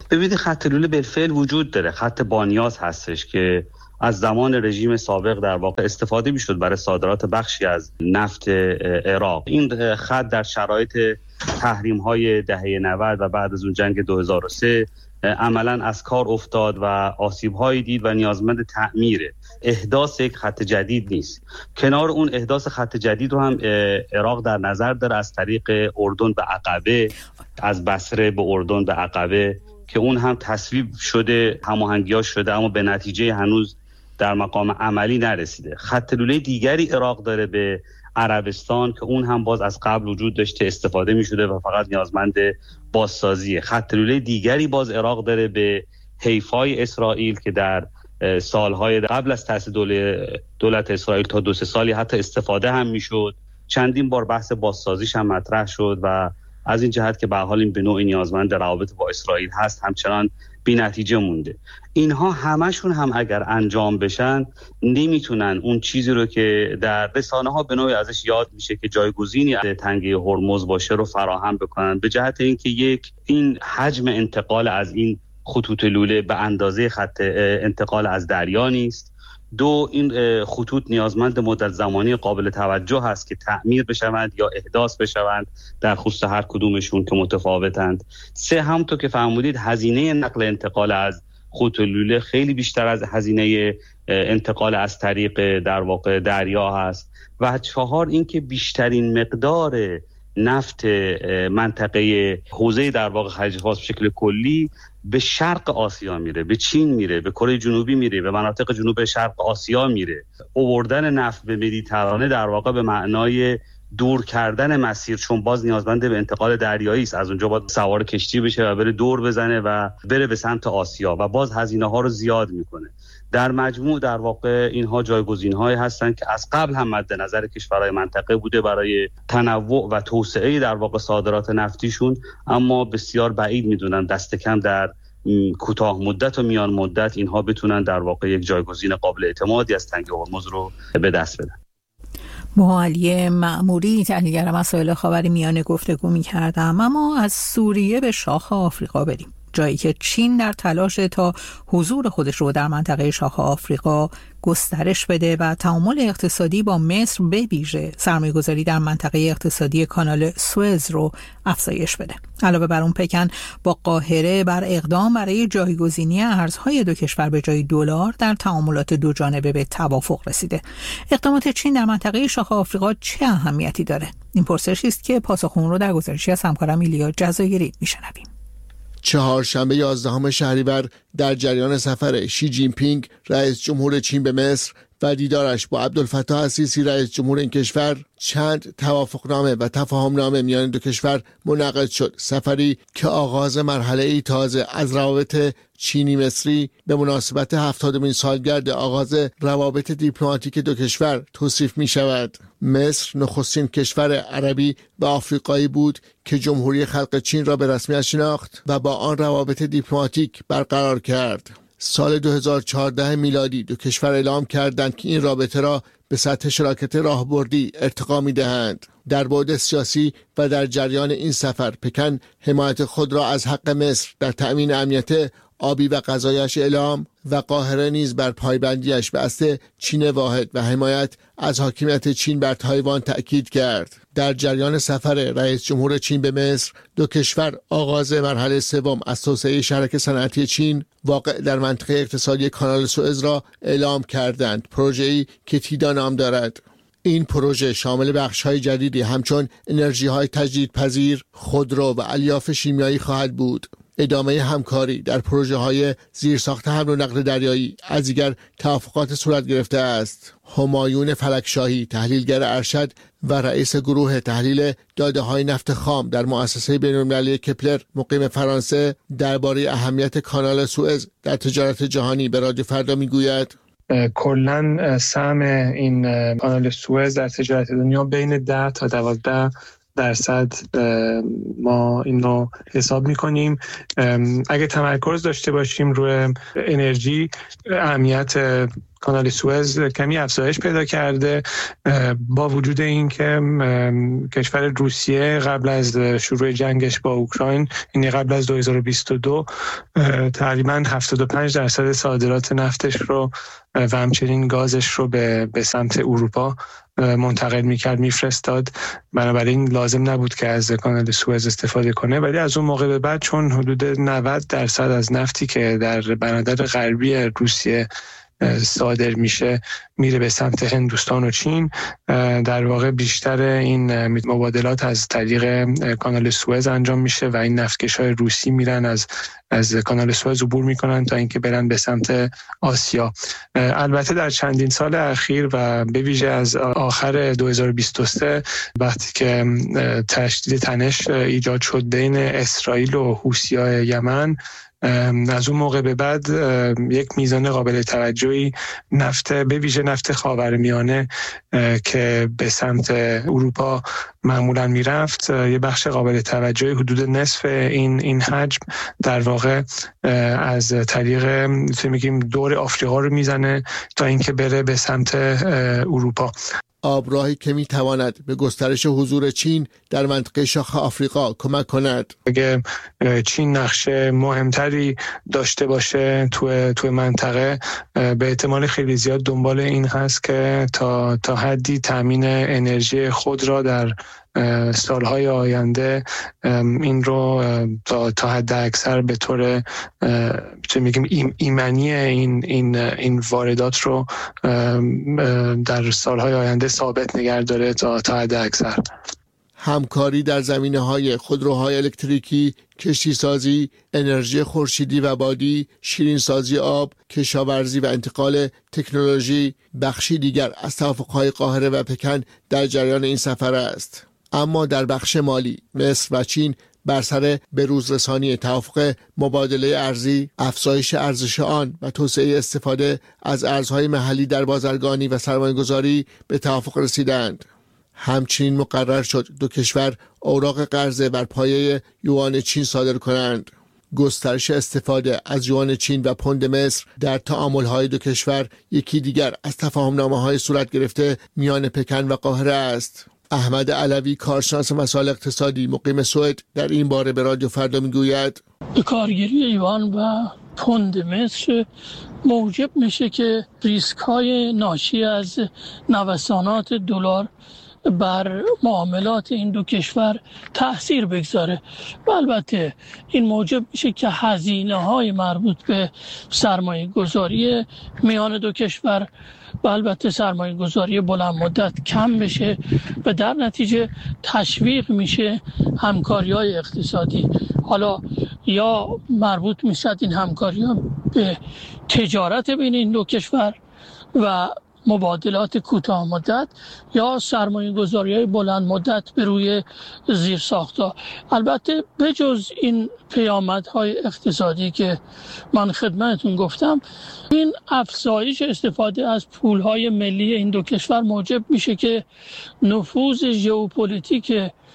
ببینید خط لوله بالفعل وجود داره. خط بانیاس هستش که از زمان رژیم سابق در واقع استفاده میشد برای صادرات بخشی از نفت عراق. این خط در شرایط تحریم‌های دهه 90 و بعد از اون جنگ 2003 عملاً از کار افتاد و آسیب‌هایی دید و نیازمند تعمیره. احداث یک خط جدید نیست. کنار اون احداث خط جدید رو هم عراق در نظر داره از طریق اردن به عقبه، از بصره به اردن به عقبه، که اون هم تصویب شده، هماهنگی‌ها شده، اما به نتیجه هنوز در مقام عملی نرسیده. خط لوله دیگری عراق داره به عربستان که اون هم باز از قبل وجود داشته، استفاده می شده و فقط نیازمند بازسازیه. خط لوله دیگری باز عراق داره به حیفای اسرائیل که در سالهای قبل از تأسیس دولت اسرائیل تا 2-3 سالی حتی استفاده هم می شد. چندین بار بحث بازسازیش هم مطرح شد و از این جهت که به حال این به نوعی نیازمند روابط با اسرائیل هست همچنان بی نتیجه مونده. اینها همشون هم اگر انجام بشن نمیتونن اون چیزی رو که در رسانه ها به نوعی ازش یاد میشه که جایگزینی از تنگه هرمز باشه رو فراهم بکنن، به جهت اینکه این حجم انتقال از این خطوط لوله به اندازه خط انتقال از دریا نیست. 2 این خطوط نیازمند مدت زمانی قابل توجه هست که تعمیر بشوند یا احداث بشوند در خصوص هر کدومشون که متفاوتند. 3 همونطور که فرمودید هزینه نقل انتقال از خطوط لوله خیلی بیشتر از هزینه انتقال از طریق در واقع دریا هست. و 4 اینکه بیشترین مقدار نفت منطقه حوزه در واقع خلیج فارس به شکل کلی به شرق آسیا میره، به چین میره، به کره جنوبی میره، به مناطق جنوب شرق آسیا میره. آوردن نفت به مدیترانه در واقع به معنای دور کردن مسیر، چون باز نیازمند به انتقال دریایی است. از اونجا باید سوار کشتی بشه و بره دور بزنه و بره به سمت آسیا و باز هزینه ها رو زیاد میکنه. در مجموع در واقع اینها جایگزین‌هایی هستند که از قبل هم مد نظر کشورهای منطقه بوده برای تنوع و توسعه در واقع صادرات نفتیشون، اما بسیار بعید میدونن دست کم در کوتاه مدت و میان مدت اینها بتونن در واقع یک جایگزین قابل اعتمادی از تنگه هرمز رو به دست بدن. معالی مأموری تحلیلگر مسائل خاورمیانه گفتگو می‌کردم. اما از سوریه به شاخ آفریقا بریم، جایی که چین در تلاش تا حضور خودش رو در منطقه شاخ آفریقا گسترش بده و تعامل اقتصادی با مصر به ویژه سرمایه‌گذاری در منطقه اقتصادی کانال سوئز رو افزایش بده. علاوه بر اون پکن با قاهره بر اقدام برای جایگزینی ارزهای 2 کشور به جای دلار در تعاملات 2 جانبه به توافق رسیده. اقدامات چین در منطقه شاخ آفریقا چه اهمیتی داره؟ این پرسشی است که پاسخ اون رو در گزارشی از همکارم ایلیا جزایری میشنویم. چهارشنبه 11 شهریور در جریان سفر شی جین پینگ رئیس جمهور چین به مصر و دیدارش با عبدالفتاح السیسی رئیس جمهور این کشور چند توافقنامه و تفاهمنامه میان 2 کشور منعقد شد. سفری که آغاز مرحله‌ای تازه از روابط چینی مصری به مناسبت 70مین سالگرد آغاز روابط دیپلماتیک 2 کشور توصیف می شود. مصر نخستین کشور عربی و آفریقایی بود که جمهوری خلق چین را به رسمیت شناخت و با آن روابط دیپلماتیک برقرار کرد. سال 2014 میلادی 2 کشور اعلام کردند که این رابطه را به سطح شراکت راهبردی ارتقا می‌دهند. در بعد سیاسی و در جریان این سفر پکن حمایت خود را از حق مصر در تأمین امنیت آبی و غذایش اعلام و قاهره نیز بر پایبندیش به اصل چین واحد و حمایت از حاکمیت چین بر تایوان تأکید کرد. در جریان سفر رئیس جمهور چین به مصر 2 کشور آغاز مرحله 3 از توسعه شرکت صنعتی چین واقع در منطقه اقتصادی کانال سوئز را اعلام کردند، پروژه‌ای که تیدا نام دارد. این پروژه شامل بخش‌های جدیدی همچون انرژی‌های تجدیدپذیر، خودرو و الیاف شیمیایی خواهد بود. ادامه همکاری در پروژه‌های زیرساخت حمل و نقل دریایی از دیگر توافقات صورت گرفته است. همایون فلکشاهی، تحلیلگر ارشد و رئیس گروه تحلیل داده‌های نفت خام در مؤسسه بین‌المللی کپلر مقیم فرانسه درباره اهمیت کانال سوئز در تجارت جهانی به رادیو فردا میگوید: کلاً سهم این کانال سوئز در تجارت دنیا بین 10 تا 12 ما این رو حساب میکنیم. اگه تمرکز داشته باشیم روی انرژی، اهمیت کانال سوئز کمی افزایش پیدا کرده با وجود این که کشور روسیه قبل از شروع جنگش با اوکراین، یعنی قبل از 2022 تقریباً 75% صادرات نفتش رو و همچنین گازش رو به سمت اروپا منتقل میکرد، میفرستاد. بنابراین لازم نبود که از کانال سوئز استفاده کنه. ولی از اون موقع به بعد چون حدود 90% از نفتی که در بنادر غربی روسیه صادر میشه میره به سمت هندوستان و چین، در واقع بیشتر این مبادلات از طریق کانال سوئز انجام میشه و این نفتکش‌های روسی میرن از کانال سوئز عبور میکنن تا اینکه برن به سمت آسیا. البته در چندین سال اخیر و به ویژه از آخر 2023 وقتی که تشدید تنش ایجاد شد بین اسرائیل و حوثی‌های یمن، از اون موقع به بعد یک میزان قابل توجهی به ویژه نفت خاورمیانه که به سمت اروپا معمولا میرفت، یه بخش قابل توجهی حدود نصف این حجم در واقع از طریق میگیم دور آفریقا رو میزنه تا اینکه بره به سمت اروپا. آبراهی که میتواند به گسترش حضور چین در منطقه شاخ آفریقا کمک کند. اگه چین نقش مهمتری داشته باشه توی منطقه، به احتمال خیلی زیاد دنبال این هست که تا حدی تامین انرژی خود را در سالهای آینده این رو تا حد اکثر به طور میگیم ایمنی این واردات رو در سالهای آینده ثابت نگه داره تا حد اکثر. همکاری در زمینه‌های خودروهای الکتریکی، کشتیسازی، انرژی خورشیدی و بادی، شیرینسازی آب، کشاورزی و انتقال تکنولوژی بخشی دیگر از توافق‌های قاهره و پکن در جریان این سفر است. اما در بخش مالی، مصر و چین بر سر بروز رسانی توافق مبادله ارزی، افزایش ارزش آن و توسعه استفاده از ارزهای محلی در بازرگانی و سرمایه‌گذاری به توافق رسیدند. همچنین مقرر شد دو کشور اوراق قرضه بر پایه یوان چین صادر کنند. گسترش استفاده از یوان چین و پوند مصر در تعامل‌های دو کشور یکی دیگر از تفاهم‌نامه‌های صورت گرفته میان پکن و قاهره است. احمد علوی، کارشناس مسائل اقتصادی مقیم سوئد، در این باره به رادیو فردا میگوید کارگیری یوان و پوند مصر موجب میشه که ریسک‌های ناشی از نوسانات دلار بر معاملات این دو کشور تأثیر بگذاره و البته این موجب میشه که هزینه‌های مربوط به سرمایه گذاری میان دو کشور و البته سرمایه گذاری بلند مدت کم بشه و در نتیجه تشویق میشه همکاری‌های اقتصادی. حالا یا مربوط میشد این همکاری‌ها به تجارت بین این دو کشور و مبادلات کوتاه مدت یا سرمایه گذاری‌های بلند مدت به روی زیرساخت‌ها. البته بجز این پیامدهای اقتصادی که من خدمتتون گفتم، این افزایش استفاده از پول‌های ملی این دو کشور موجب میشه که نفوذ ژئوپلیتیک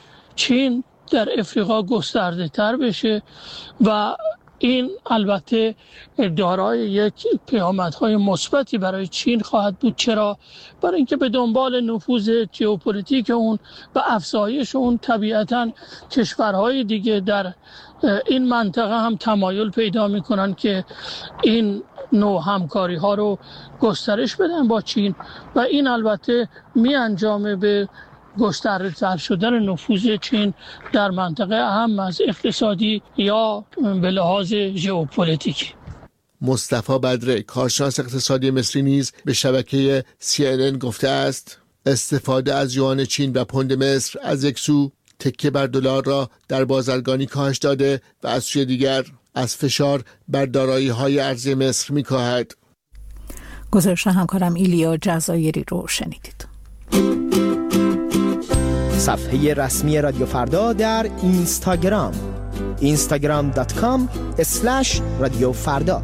چین در افریقا گسترده تر بشه و این البته دارای یک پیامدهای مثبتی برای چین خواهد بود. چرا؟ برای اینکه به دنبال نفوذ ژئوپلیتیک اون و افزایش اون طبیعتاً کشورهای دیگه در این منطقه هم تمایل پیدا میکنن که این نوع همکاری ها رو گسترش بدن با چین و این البته می انجامه به گسترده‌تر شدن نفوذ چین در منطقه، اهم از اقتصادی یا به لحاظ ژئوپلیتیکی. مصطفی بدره، کارشناس اقتصادی مصری نیز به شبکه CNN گفته است استفاده از یوان چین و پوند مصر از یک سو تکیه بر دلار را در بازرگانی کاهش داده و از سوی دیگر از فشار بر دارایی‌های ارزی مصر می‌کاهد. گزارش همکارم ایلیا جزایری رو شنیدید. صفحه رسمی رادیو فردا در اینستاگرام instagram.com/رادیو فردا.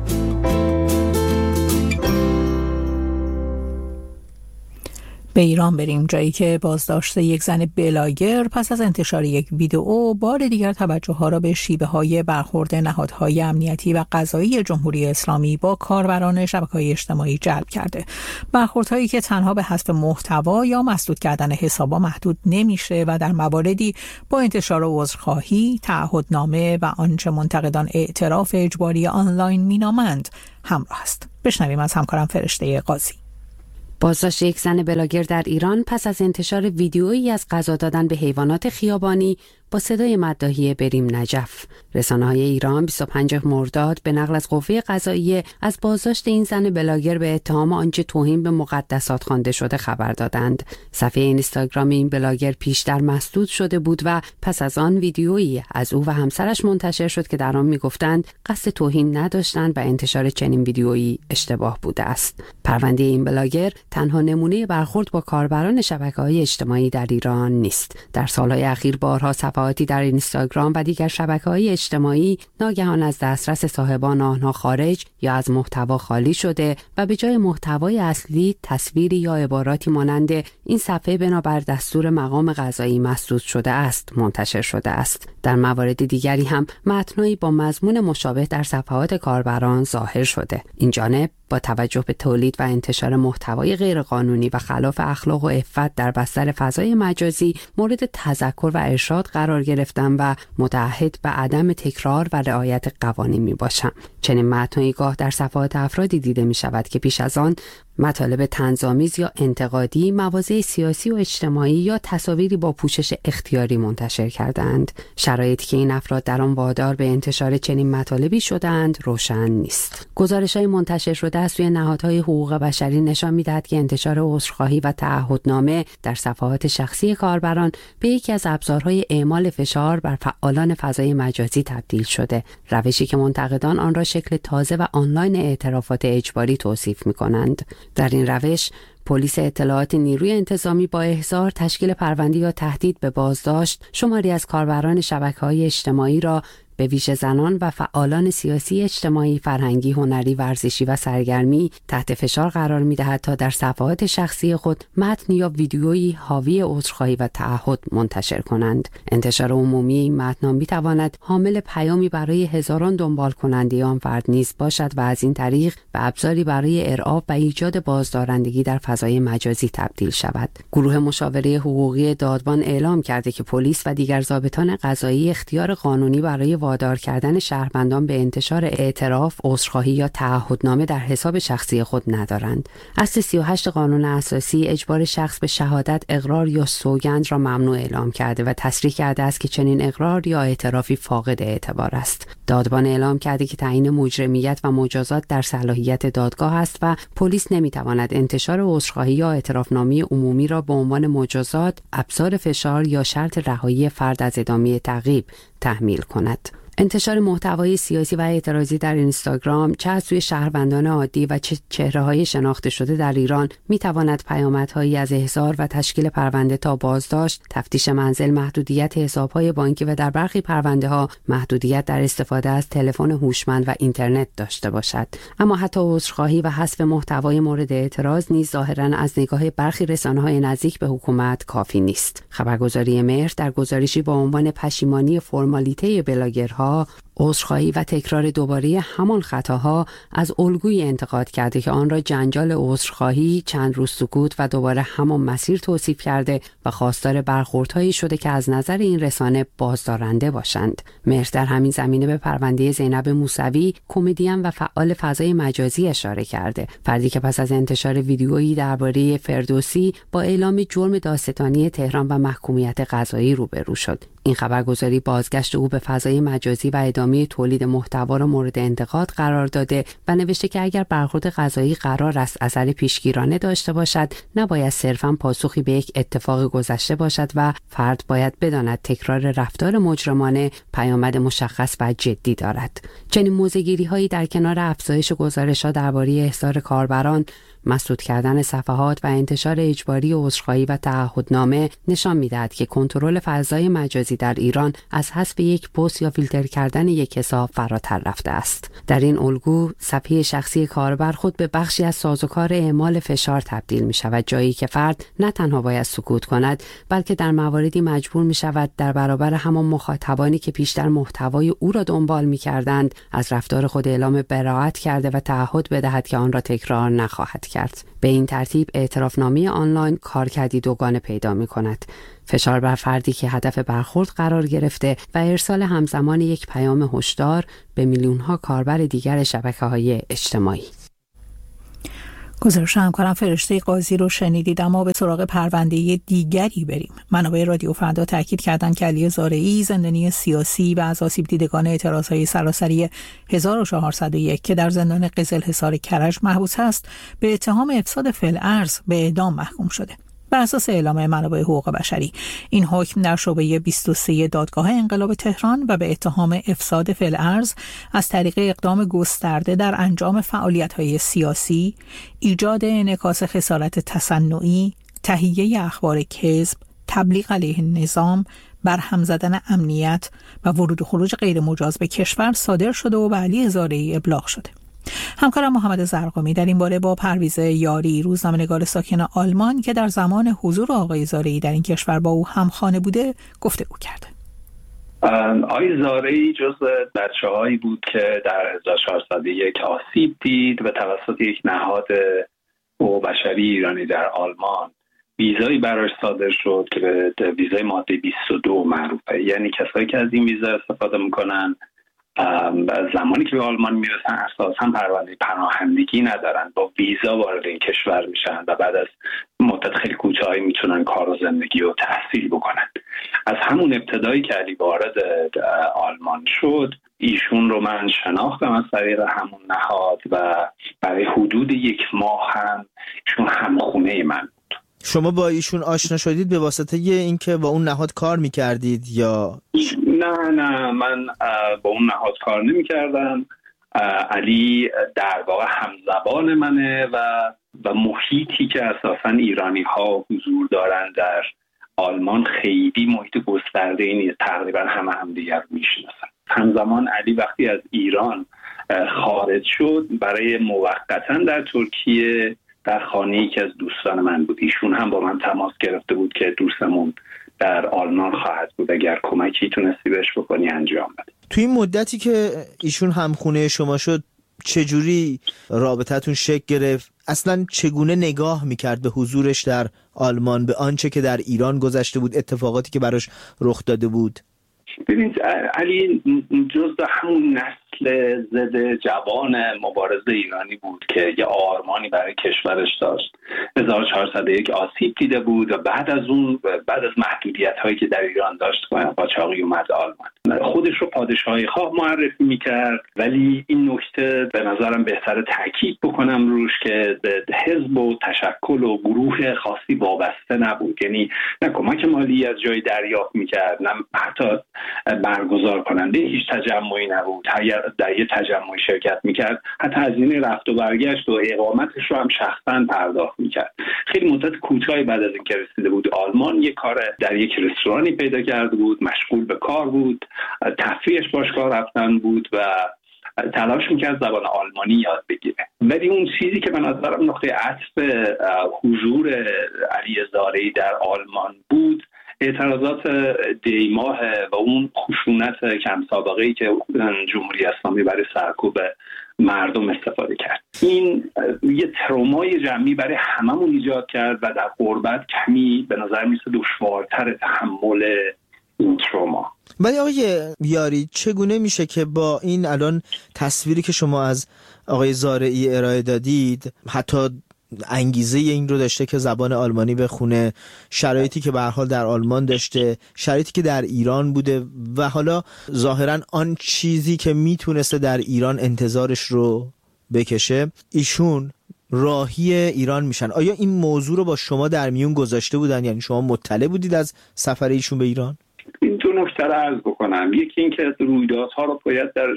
به ایران بریم، جایی که بازداشت یک زن بلاگر پس از انتشار یک ویدئو بار دیگر توجه ها را به شیوه های برخورد نهادهای امنیتی و قضایی جمهوری اسلامی با کاربران شبکه‌های اجتماعی جلب کرده. برخوردهایی که تنها به حذف محتوا یا مسدود کردن حساب‌ها محدود نمیشه و در مواردی با انتشار عذرخواهی، تعهدنامه و آنچه منتقدان اعتراف اجباری آنلاین مینامند همراه است. بشنویم از همکارم فرشته قاضی. بازداشت یک زن بلاگر در ایران پس از انتشار ویدیویی از غذا دادن به حیوانات خیابانی با صدای مداحی بریم نجف. رسانه‌های ایران 25 مرداد به نقل از قوه قضاییه از بازداشت این زن بلاگر به اتهام آنچه توهین به مقدسات خوانده شده خبر دادند. صفحه اینستاگرام این بلاگر پیشتر مسدود شده بود و پس از آن ویدیویی از او و همسرش منتشر شد که در آن می‌گفتند قصد توهین نداشتند و انتشار چنین ویدیویی اشتباه بوده است. پرونده این بلاگر تنها نمونه برخورد با کاربران شبکه‌های اجتماعی در ایران نیست. در سال‌های اخیر بارها صفحاتی در اینستاگرام و دیگر شبکه‌های اجتماعی ناگهان از دسترس صاحبان آنها خارج یا از محتوا خالی شده و به جای محتوای اصلی تصویری یا عباراتی مانند این صفحه بنابر دستور مقام قضایی مسدود شده است منتشر شده است. در موارد دیگری هم متنایی با مضمون مشابه در صفحات کاربران ظاهر شده. این جانب با توجه به تولید و انتشار محتوای غیرقانونی و خلاف اخلاق و عفت در بستر فضای مجازی مورد تذکر و ارشاد قرار گرفتن و متعهد به عدم تکرار و رعایت قوانین می باشم. چنین متنایی گاه در صفحات افرادی دیده می شود که پیش از آن مطالب طنزآمیز یا انتقادی، مواضع سیاسی و اجتماعی یا تصاویری با پوشش اختیاری منتشر کردند. شرایطی که این افراد در آن وادار به انتشار چنین مطالبی شدند روشن نیست. گزارش‌های منتشر شده از سوی نهادهای حقوق بشری نشان می‌دهد که انتشار عذرخواهی و تعهدنامه در صفحات شخصی کاربران به یکی از ابزارهای اعمال فشار بر فعالان فضای مجازی تبدیل شده، روشی که منتقدان آن را شکل تازه و آنلاین اعترافات اجباری توصیف می‌کنند. در این روش پلیس اطلاعات نیروی انتظامی با احضار، تشکیل پرونده یا تهدید به بازداشت شماری از کاربران شبکه‌های اجتماعی را به ویژه زنان و فعالان سیاسی، اجتماعی، فرهنگی، هنری، ورزشی و سرگرمی تحت فشار قرار می‌دهد تا در صفحات شخصی خود متن یا ویدیویی حاوی عذرخواهی و تعهد منتشر کنند. انتشار عمومی این متن می‌تواند حامل پیامی برای هزاران دنبال کننده آن فرد نیز باشد و از این طریق به ابزاری برای ارعاب و ایجاد بازدارندگی در فضای مجازی تبدیل شود. گروه مشاوره حقوقی دادبان اعلام کرده که پلیس و دیگر ضابطان قضایی اختیار قانونی برای وادار کردن شهروندان به انتشار اعتراف، عذرخواهی یا تعهدنامه در حساب شخصی خود ندارند. اصل 38 قانون اساسی اجبار شخص به شهادت، اقرار یا سوگند را ممنوع اعلام کرده و تصریح کرده است که چنین اقرار یا اعترافی فاقد اعتبار است. دادبان اعلام کرده که تعیین مجرمیت و مجازات در صلاحیت دادگاه است و پلیس نمیتواند انتشار عذرخواهی یا اعترافنامه عمومی را به عنوان مجازات، ابزار فشار یا شرط رهایی فرد از ادامه تعقیب تحمیل کند. انتشار محتوای سیاسی و اعتراضی در اینستاگرام چه از سوی شهروندان عادی و چه چهره‌های شناخته شده در ایران می‌تواند پیامدهایی از احضار و تشکیل پرونده تا بازداشت، تفتیش منزل، محدودیت حساب‌های بانکی و در برخی پرونده‌ها محدودیت در استفاده از تلفن هوشمند و اینترنت داشته باشد. اما حتی عذرخواهی و حذف محتوای مورد اعتراض نیز ظاهراً از نگاه برخی رسانه‌های نزدیک به حکومت کافی نیست. خبرگزاری مهر در گزارشی با عنوان پشیمانی فرمالیته بلاگرها، عذرخواهی و تکرار دوباره همان خطاها از الگویی انتقاد کرده که آن را جنجال عذرخواهی، چند روز سکوت و دوباره همان مسیر توصیف کرده و خواستار برخوردهایی شده که از نظر این رسانه بازدارنده باشند. مهر در همین زمینه به پرونده زینب موسوی، کمدین و فعال فضای مجازی اشاره کرده، فردی که پس از انتشار ویدیویی درباره فردوسی با اعلام جرم دادستانی تهران و محکومیت قضایی روبرو شد. این خبرگزاری بازگشت او به فضای مجازی و ادامه تولید محتوا را مورد انتقاد قرار داده و نوشته که اگر برخورد قضایی قرار است اثر پیشگیرانه داشته باشد، نباید صرفاً پاسخی به یک اتفاق گذشته باشد و فرد باید بداند تکرار رفتار مجرمانه پیامد مشخص و جدی دارد. چنین موضع‌گیری‌هایی در کنار افزایش گزارش‌ها درباره احضار کاربران، مسدود کردن صفحات و انتشار اجباری عذرخواهی و تعهدنامه نشان می‌دهد که کنترل فضای مجازی در ایران از حذف یک پست یا فیلتر کردن یک حساب فراتر رفته است. در این الگو صفحه شخصی کاربر خود به بخشی از سازوکار اعمال فشار تبدیل می‌شود، جایی که فرد نه تنها باید سکوت کند بلکه در مواردی مجبور می‌شود در برابر همان مخاطبانی که پیشتر محتوای او را دنبال می‌کردند از رفتار خود اعلام براءت کرده و تعهد بدهد که آن را تکرار نخواهد کرد. به این ترتیب اعترافنامه آنلاین کارکردی دوگانه پیدا می‌کند: فشار بر فردی که هدف برخورد قرار گرفته و ارسال همزمان یک پیام هشدار به میلیون‌ها کاربر دیگر شبکه‌های اجتماعی. گزارش همکارم فرشته قاضی رو شنیدید، اما به سراغ پرونده دیگری بریم. منابع رادیو فردا تاکید کردند که علی زارعی، زندانی سیاسی و از آسیب دیدگان اعتراضهای سراسری 1401 که در زندان قزلحصار کرج محبوس است، به اتهام افساد فی‌الارض به اعدام محکوم شده. بر اساس اعلام منابع حقوق بشری، این حکم در شعبه 23 دادگاه انقلاب تهران و به اتهام افساد فی‌الارض از طریق اقدام گسترده در انجام فعالیت‌های سیاسی، ایجاد انعکاس خسارت تصنعی، تهیه اخبار کذب، تبلیغ علیه نظام، برهم زدن امنیت و ورود و خروج غیر مجاز به کشور صادر شده و به علی زارعی ابلاغ شده. همکارم محمد زرقامی در این باره با پرویز یاری، روزنامه‌نگار ساکن آلمان که در زمان حضور آقای زارعی در این کشور با او همخانه بوده، گفتگو کرده. آقای زارعی جزو بچه‌هایی بود که در 1401 آسیب دید و توسط یک نهاد حقوق بشری ایرانی در آلمان ویزایی براش صادر شد که به ویزای ماده 22 معروفه. یعنی کسایی که از این ویزا استفاده میکنن زمانی که به آلمان میرسن اساساً پرونده پناهندگی ندارن، با ویزا وارد این کشور میشن و بعد از مدت خیلی کوتاهی میتونن کار و زندگی و تحصیل بکنن. از همون ابتدایی که علی وارد آلمان شد، ایشون رو من شناختم از طریق همون نهاد و برای حدود 1 ماه هم ایشون همخونه من بود. شما با ایشون آشنا شدید به واسطه اینکه با اون نهاد کار میکردید یا؟ نه من با اون نهاد کار نمیکردم. علی در واقع همزبان منه و محیطی که اساساً ایرانی ها حضور دارن در آلمان خیلی محیط گسترده نیست، تقریبا همدیگر رو میشناسن. همزمان علی وقتی از ایران خارج شد، برای موقتا در ترکیه در خانه‌ای که از دوستان من بود. ایشون هم با من تماس گرفته بود که دوستمون در آلمان خواهد بود، اگر کمکی تونستی بهش بکنی انجام بده. توی این مدتی که ایشون همخونه شما شد، چجوری رابطتون شکل گرفت؟ اصلا چگونه نگاه میکرد به حضورش در آلمان، به آنچه که در ایران گذشته بود، اتفاقاتی که براش رخ داده بود؟ ببینید، علی جزء همون نسل ضد جوان مبارز ایرانی بود که یه آرمانی برای کشورش داشت. 1401 آسیب دیده بود و بعد از محدودیت هایی که در ایران داشت قاچاقی اومد آلمان. خودش رو پادشاهی خواه معرفی میکرد، ولی این نکته به نظرم بهتره تاکید بکنم روش که به حزب و تشکل و گروه خاصی وابسته نبود. یعنی نه کمک مالی از جایی دریافت میکرد، نه حتی برگزار کننده هیچ تجمعی نبود. در یه تجمعی شرکت میکرد، حتی هزینه رفت و برگشت و اقامتش رو هم شخصا پرداخت میکرد. خیلی مدت کوتاهی بعد از اینکه رسیده بود آلمان، یه کار در یک رستورانی پیدا کرده بود، مشغول به کار بود، تفریحش باشگاه رفتن بود و تلاش میکرد زبان آلمانی یاد بگیره. ولی اون چیزی که به نظرم نقطه عطف حضور علی زارعی در آلمان بود، اعتراضات دیماه و اون خشونت کم سابقه‌ای که جمهوری اسلامی برای سرکوب مردم استفاده کرد. این یه ترومای جمعی برای هممون ایجاد کرد و در غربت کمی به نظر میسه دشوارتر تحمل این تروما. ولی آقای یاری، چگونه میشه که با این الان تصویری که شما از آقای زارعی ارائه دادید، حتی انگیزه این رو داشته که زبان آلمانی بخونه، شرایطی که به هر حال در آلمان داشته، شرایطی که در ایران بوده و حالا ظاهرا آن چیزی که میتونسته در ایران انتظارش رو بکشه، ایشون راهی ایران میشن؟ آیا این موضوع رو با شما در میون گذاشته بودن؟ یعنی شما مطلع بودید از سفر ایشون به ایران؟ اینطور نکته رو عرض بکنم. یکی این که رویدادها رو باید در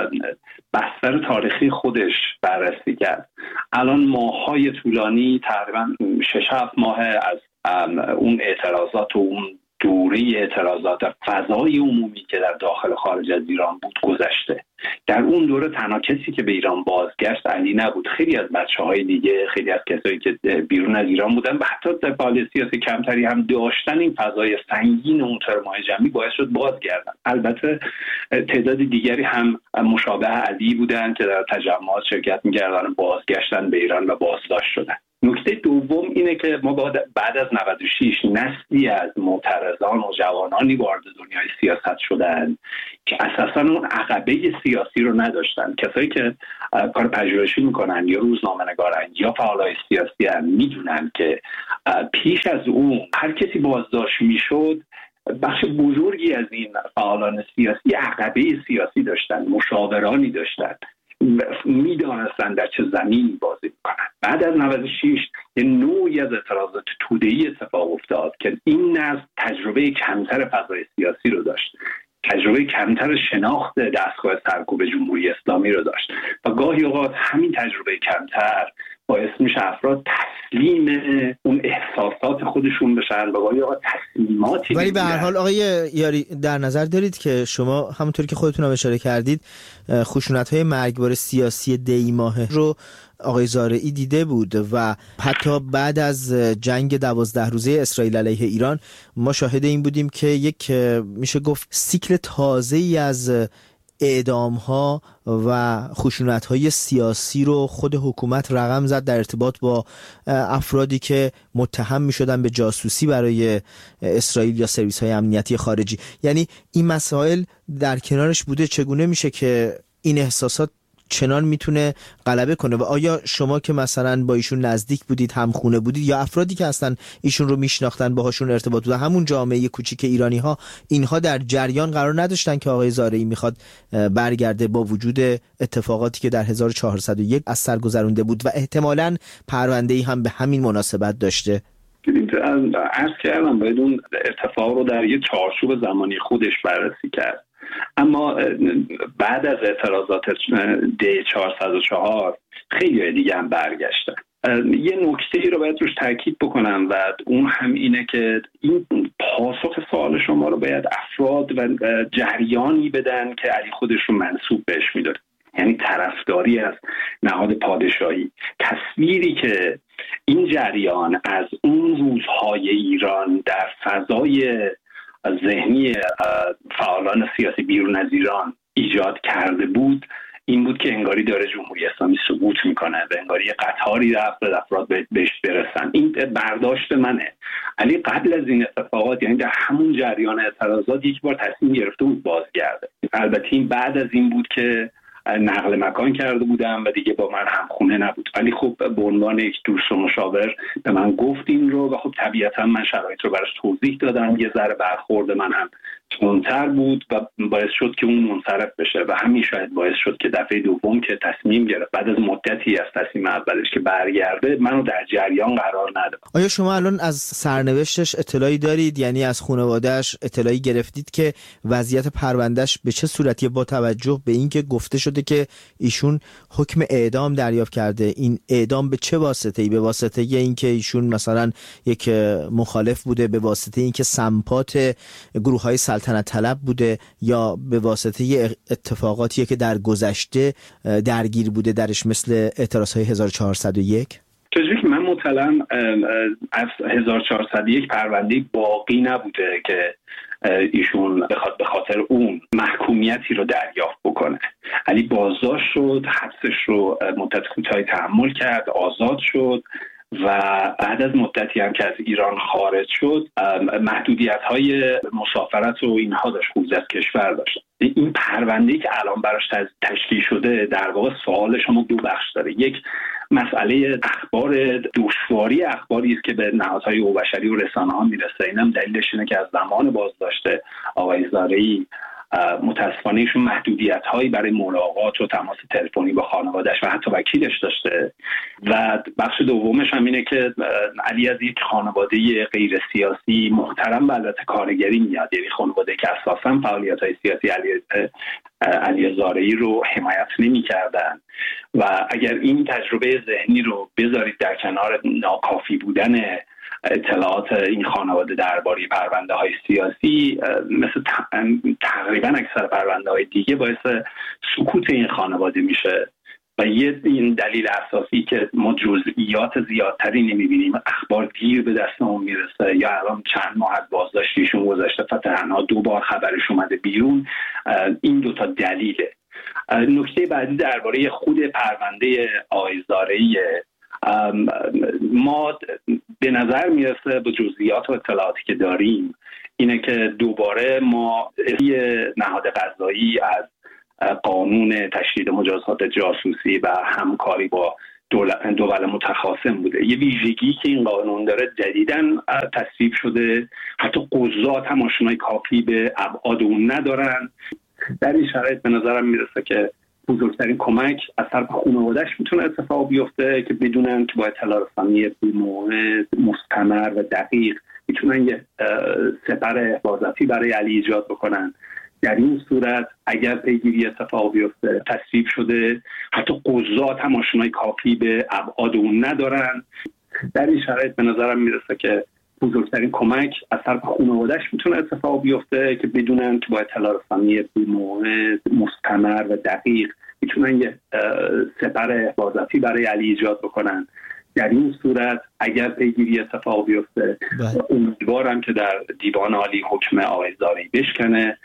بستر تاریخی خودش بررسی کرد. الان ماه‌های طولانی، تقریبا 6-7 ماه از اون اعتراضات و اون دوره اعتراضات فضای عمومی که در داخل و خارج از ایران بود گذشته. در اون دوره تنها کسی که به ایران بازگشت علی نبود. خیلی از بچه‌های دیگه، خیلی از کسایی که بیرون از ایران بودن و حتی در فعالیت سیاسی کمتری هم داشتن، این فضای سنگین اون ترمای جمعی باعث شد بازگردن. البته تعداد دیگری هم مشابه علی بودن که در تجمعات شرکت می‌کردن، بازگشتن به ایران و بازداشت شدن. نکته دوم اینه که ما بعد از 96 نسلی از معترضان و جوانانی وارد دنیای سیاست شدن که اساساً اون عقبه سیاسی رو نداشتن. کسایی که کار پژوهشی میکنن یا روزنامه‌نگارن یا فعالای سیاسی هم میدونن که پیش از اون هر کسی بازداشت میشد، بخش بزرگی از این فعالان سیاسی عقبه سیاسی داشتن، مشاورانی داشتن، میدانستن در چه زمینی بازی میکنن. بعد از 96 یه نوعی از اعتراضات توده‌ای اتفاق افتاد که این نسل تجربه کمتر فضای سیاسی رو داشت، تجربه کمتر شناخت دستگاه سرکوب جمهوری اسلامی رو داشت و گاهی اوقات همین تجربه کمتر باعث میشه افراد تسلیم اون احساسات خودشون بشن و گاهی اوقات تصمیماتی. ولی به هر حال آقای یاری در نظر دارید که شما همونطوری که خودتون هم اشاره کردید خشونت‌های مرگبار سیاسی دی ماهه رو آقای زارعی دیده بود و حتی بعد از جنگ 12 روزه اسرائیل علیه ایران ما شاهد این بودیم که یک میشه گفت سیکل تازه‌ای از اعدام‌ها و خشونت‌های سیاسی رو خود حکومت رقم زد در ارتباط با افرادی که متهم می‌شدن به جاسوسی برای اسرائیل یا سرویس‌های امنیتی خارجی. یعنی این مسائل در کنارش بوده. چگونه میشه که این احساسات چنان میتونه غلبه کنه و آیا شما که مثلا با ایشون نزدیک بودید، همخونه بودید، یا افرادی که اصلا ایشون رو میشناختن، باهاشون ارتباط بوده، همون جامعه کوچیک ایرانی ها، اینها در جریان قرار نداشتن که آقای زارعی میخواد برگرده با وجود اتفاقاتی که در 1401 از سر گذرونده بود و احتمالاً پرونده‌ای هم به همین مناسبت داشته؟ عرض کردم باید اون اتفاق رو در یه چارچوب زمانی خودش بررسی کرد. اما بعد از اعتراضات دی 404 خیلی دیگه هم برگشتن. یه نکته‌ای رو باید روش تاکید بکنم و اون هم اینه که این پاسخ سوال شما رو باید افراد و جریانی بدن که علی خودش رو منسوب بهش میداره، یعنی طرفداری از نهاد پادشاهی. تصویری که این جریان از اون روزهای ایران در فضای ذهنی فعالان سیاسی بیرون از ایران ایجاد کرده بود این بود که انگاری داره جمهوری اسلامی سقوط میکنه و انگاری قطاری رفت افراد بهش برسن. این برداشت منه. علی قبل از این اتفاقات، یعنی در همون جریان اعتراضات، یک بار تصمیم گرفته بود بازگرده. البته این بعد از این بود که نقل مکان کرده بودم و دیگه با من همخونه نبود، ولی خب به عنوان یک دوست و مشاور به من گفت این رو و خب طبیعتا من شرایط رو براش توضیح دادم. یه ذره برخورد من هم تندتر بود و باعث شد که اون منصرف بشه و همین شاید باعث شد که دفعه دوم که تصمیم گرفت بعد از مدتی از تصمیم اولش که برگرده، منو در جریان قرار نداد. آیا شما الان از سرنوشتش اطلاعی دارید؟ یعنی از خانواده‌اش اطلاعی گرفتید که وضعیت پروندهش به چه صورتیه، با توجه به اینکه گفته شده که ایشون حکم اعدام دریافت کرده؟ این اعدام به چه واسطه‌ای؟ به واسطه اینکه ایشون مثلا یک مخالف بوده، به واسطه اینکه سمپات گروه‌های سلطنت طلب بوده، یا به واسطه اتفاقاتیه که در گذشته درگیر بوده درش، مثل اعتراضهای 1401؟ چیزی که من مطلعم از 1401 پرونده باقی نبوده که ایشون بخواد به خاطر اون محکومیتی رو دریافت بکنه. علی بازداشت شد، حبسش رو مدت کوتاهی تحمل کرد، آزاد شد و بعد از مدتی هم که از ایران خارج شد محدودیت‌های مسافرت و اینها داشت، خروج از کشور داشت. این پرونده‌ای که الان براش تشکیل شده در واقع سوال شما دو بخش داره. یک، مسئله اخبار، دشواری اخباری است که به نهادهای حقوق بشری و رسانه‌ها میرسه. اینم دلیلش اینه که از زمان بازداشت آقای زارعی متاسفانه ایشون محدودیت هایی برای ملاقات و تماس تلفنی با خانواده‌اش و حتی وکیلش داشته. و بخش دومش هم اینه که علی از یک خانواده غیر سیاسی محترم و البته کارگری میاد، یعنی خانواده که اساسا فعالیت های سیاسی علی زارعی رو حمایت نمی‌کردن. و اگر این تجربه ذهنی رو بذارید در کنار ناکافی بودن اطلاعات این خانواده درباره پرونده های سیاسی، مثل تقریبا اکثر پرونده های دیگه باعث سکوت این خانواده میشه. و این دلیل اساسی که ما جزئیات زیادتری نمیبینیم، اخبار دیر به دستمون میرسه، یا الان چند ماه از بازداشتیشون گذشته تنها 2 بار خبرش اومده بیرون، این 2 تا دلیله. نکته بعدی درباره خود پرونده آقای زارعی، ما به نظر میرسه با جزئیات و اطلاعاتی که داریم اینه که دوباره ما نهاد قضایی از قانون تشدید مجازات جاسوسی و همکاری با دول متخاصم بوده. یه ویژگی که این قانون داره جدیداً تصویب شده، حتی قضات هم آشنایی کافی به ابعاد اون ندارن. در این شرایط به نظرم میرسه که بزرگترین کمک از طرف خانواده‌اش میتونه اتفاق بیفته که بدونن که با اطلاع رسانی مستمر و دقیق میتونن یه سپر حفاظتی برای علی ایجاد بکنن. در این صورت اگر پیگیری اتفاق بیفته تصویب شده، حتی قضات هم آشنایی کافی به ابعاد اون ندارن. در این شرایط به نظرم میرسه که بزرگترین کمک از طرف خانواده‌اش میتونه اتفاق بیفته که بدونن که با اطلاع رسانی مستمر و دقیق میتونن یه سپر حفاظتی برای علی ایجاد بکنن. در این صورت اگر پیگیری اتفاق بیفته امیدوارم که در دیوان عالی حکم آقای زارعی بشکنه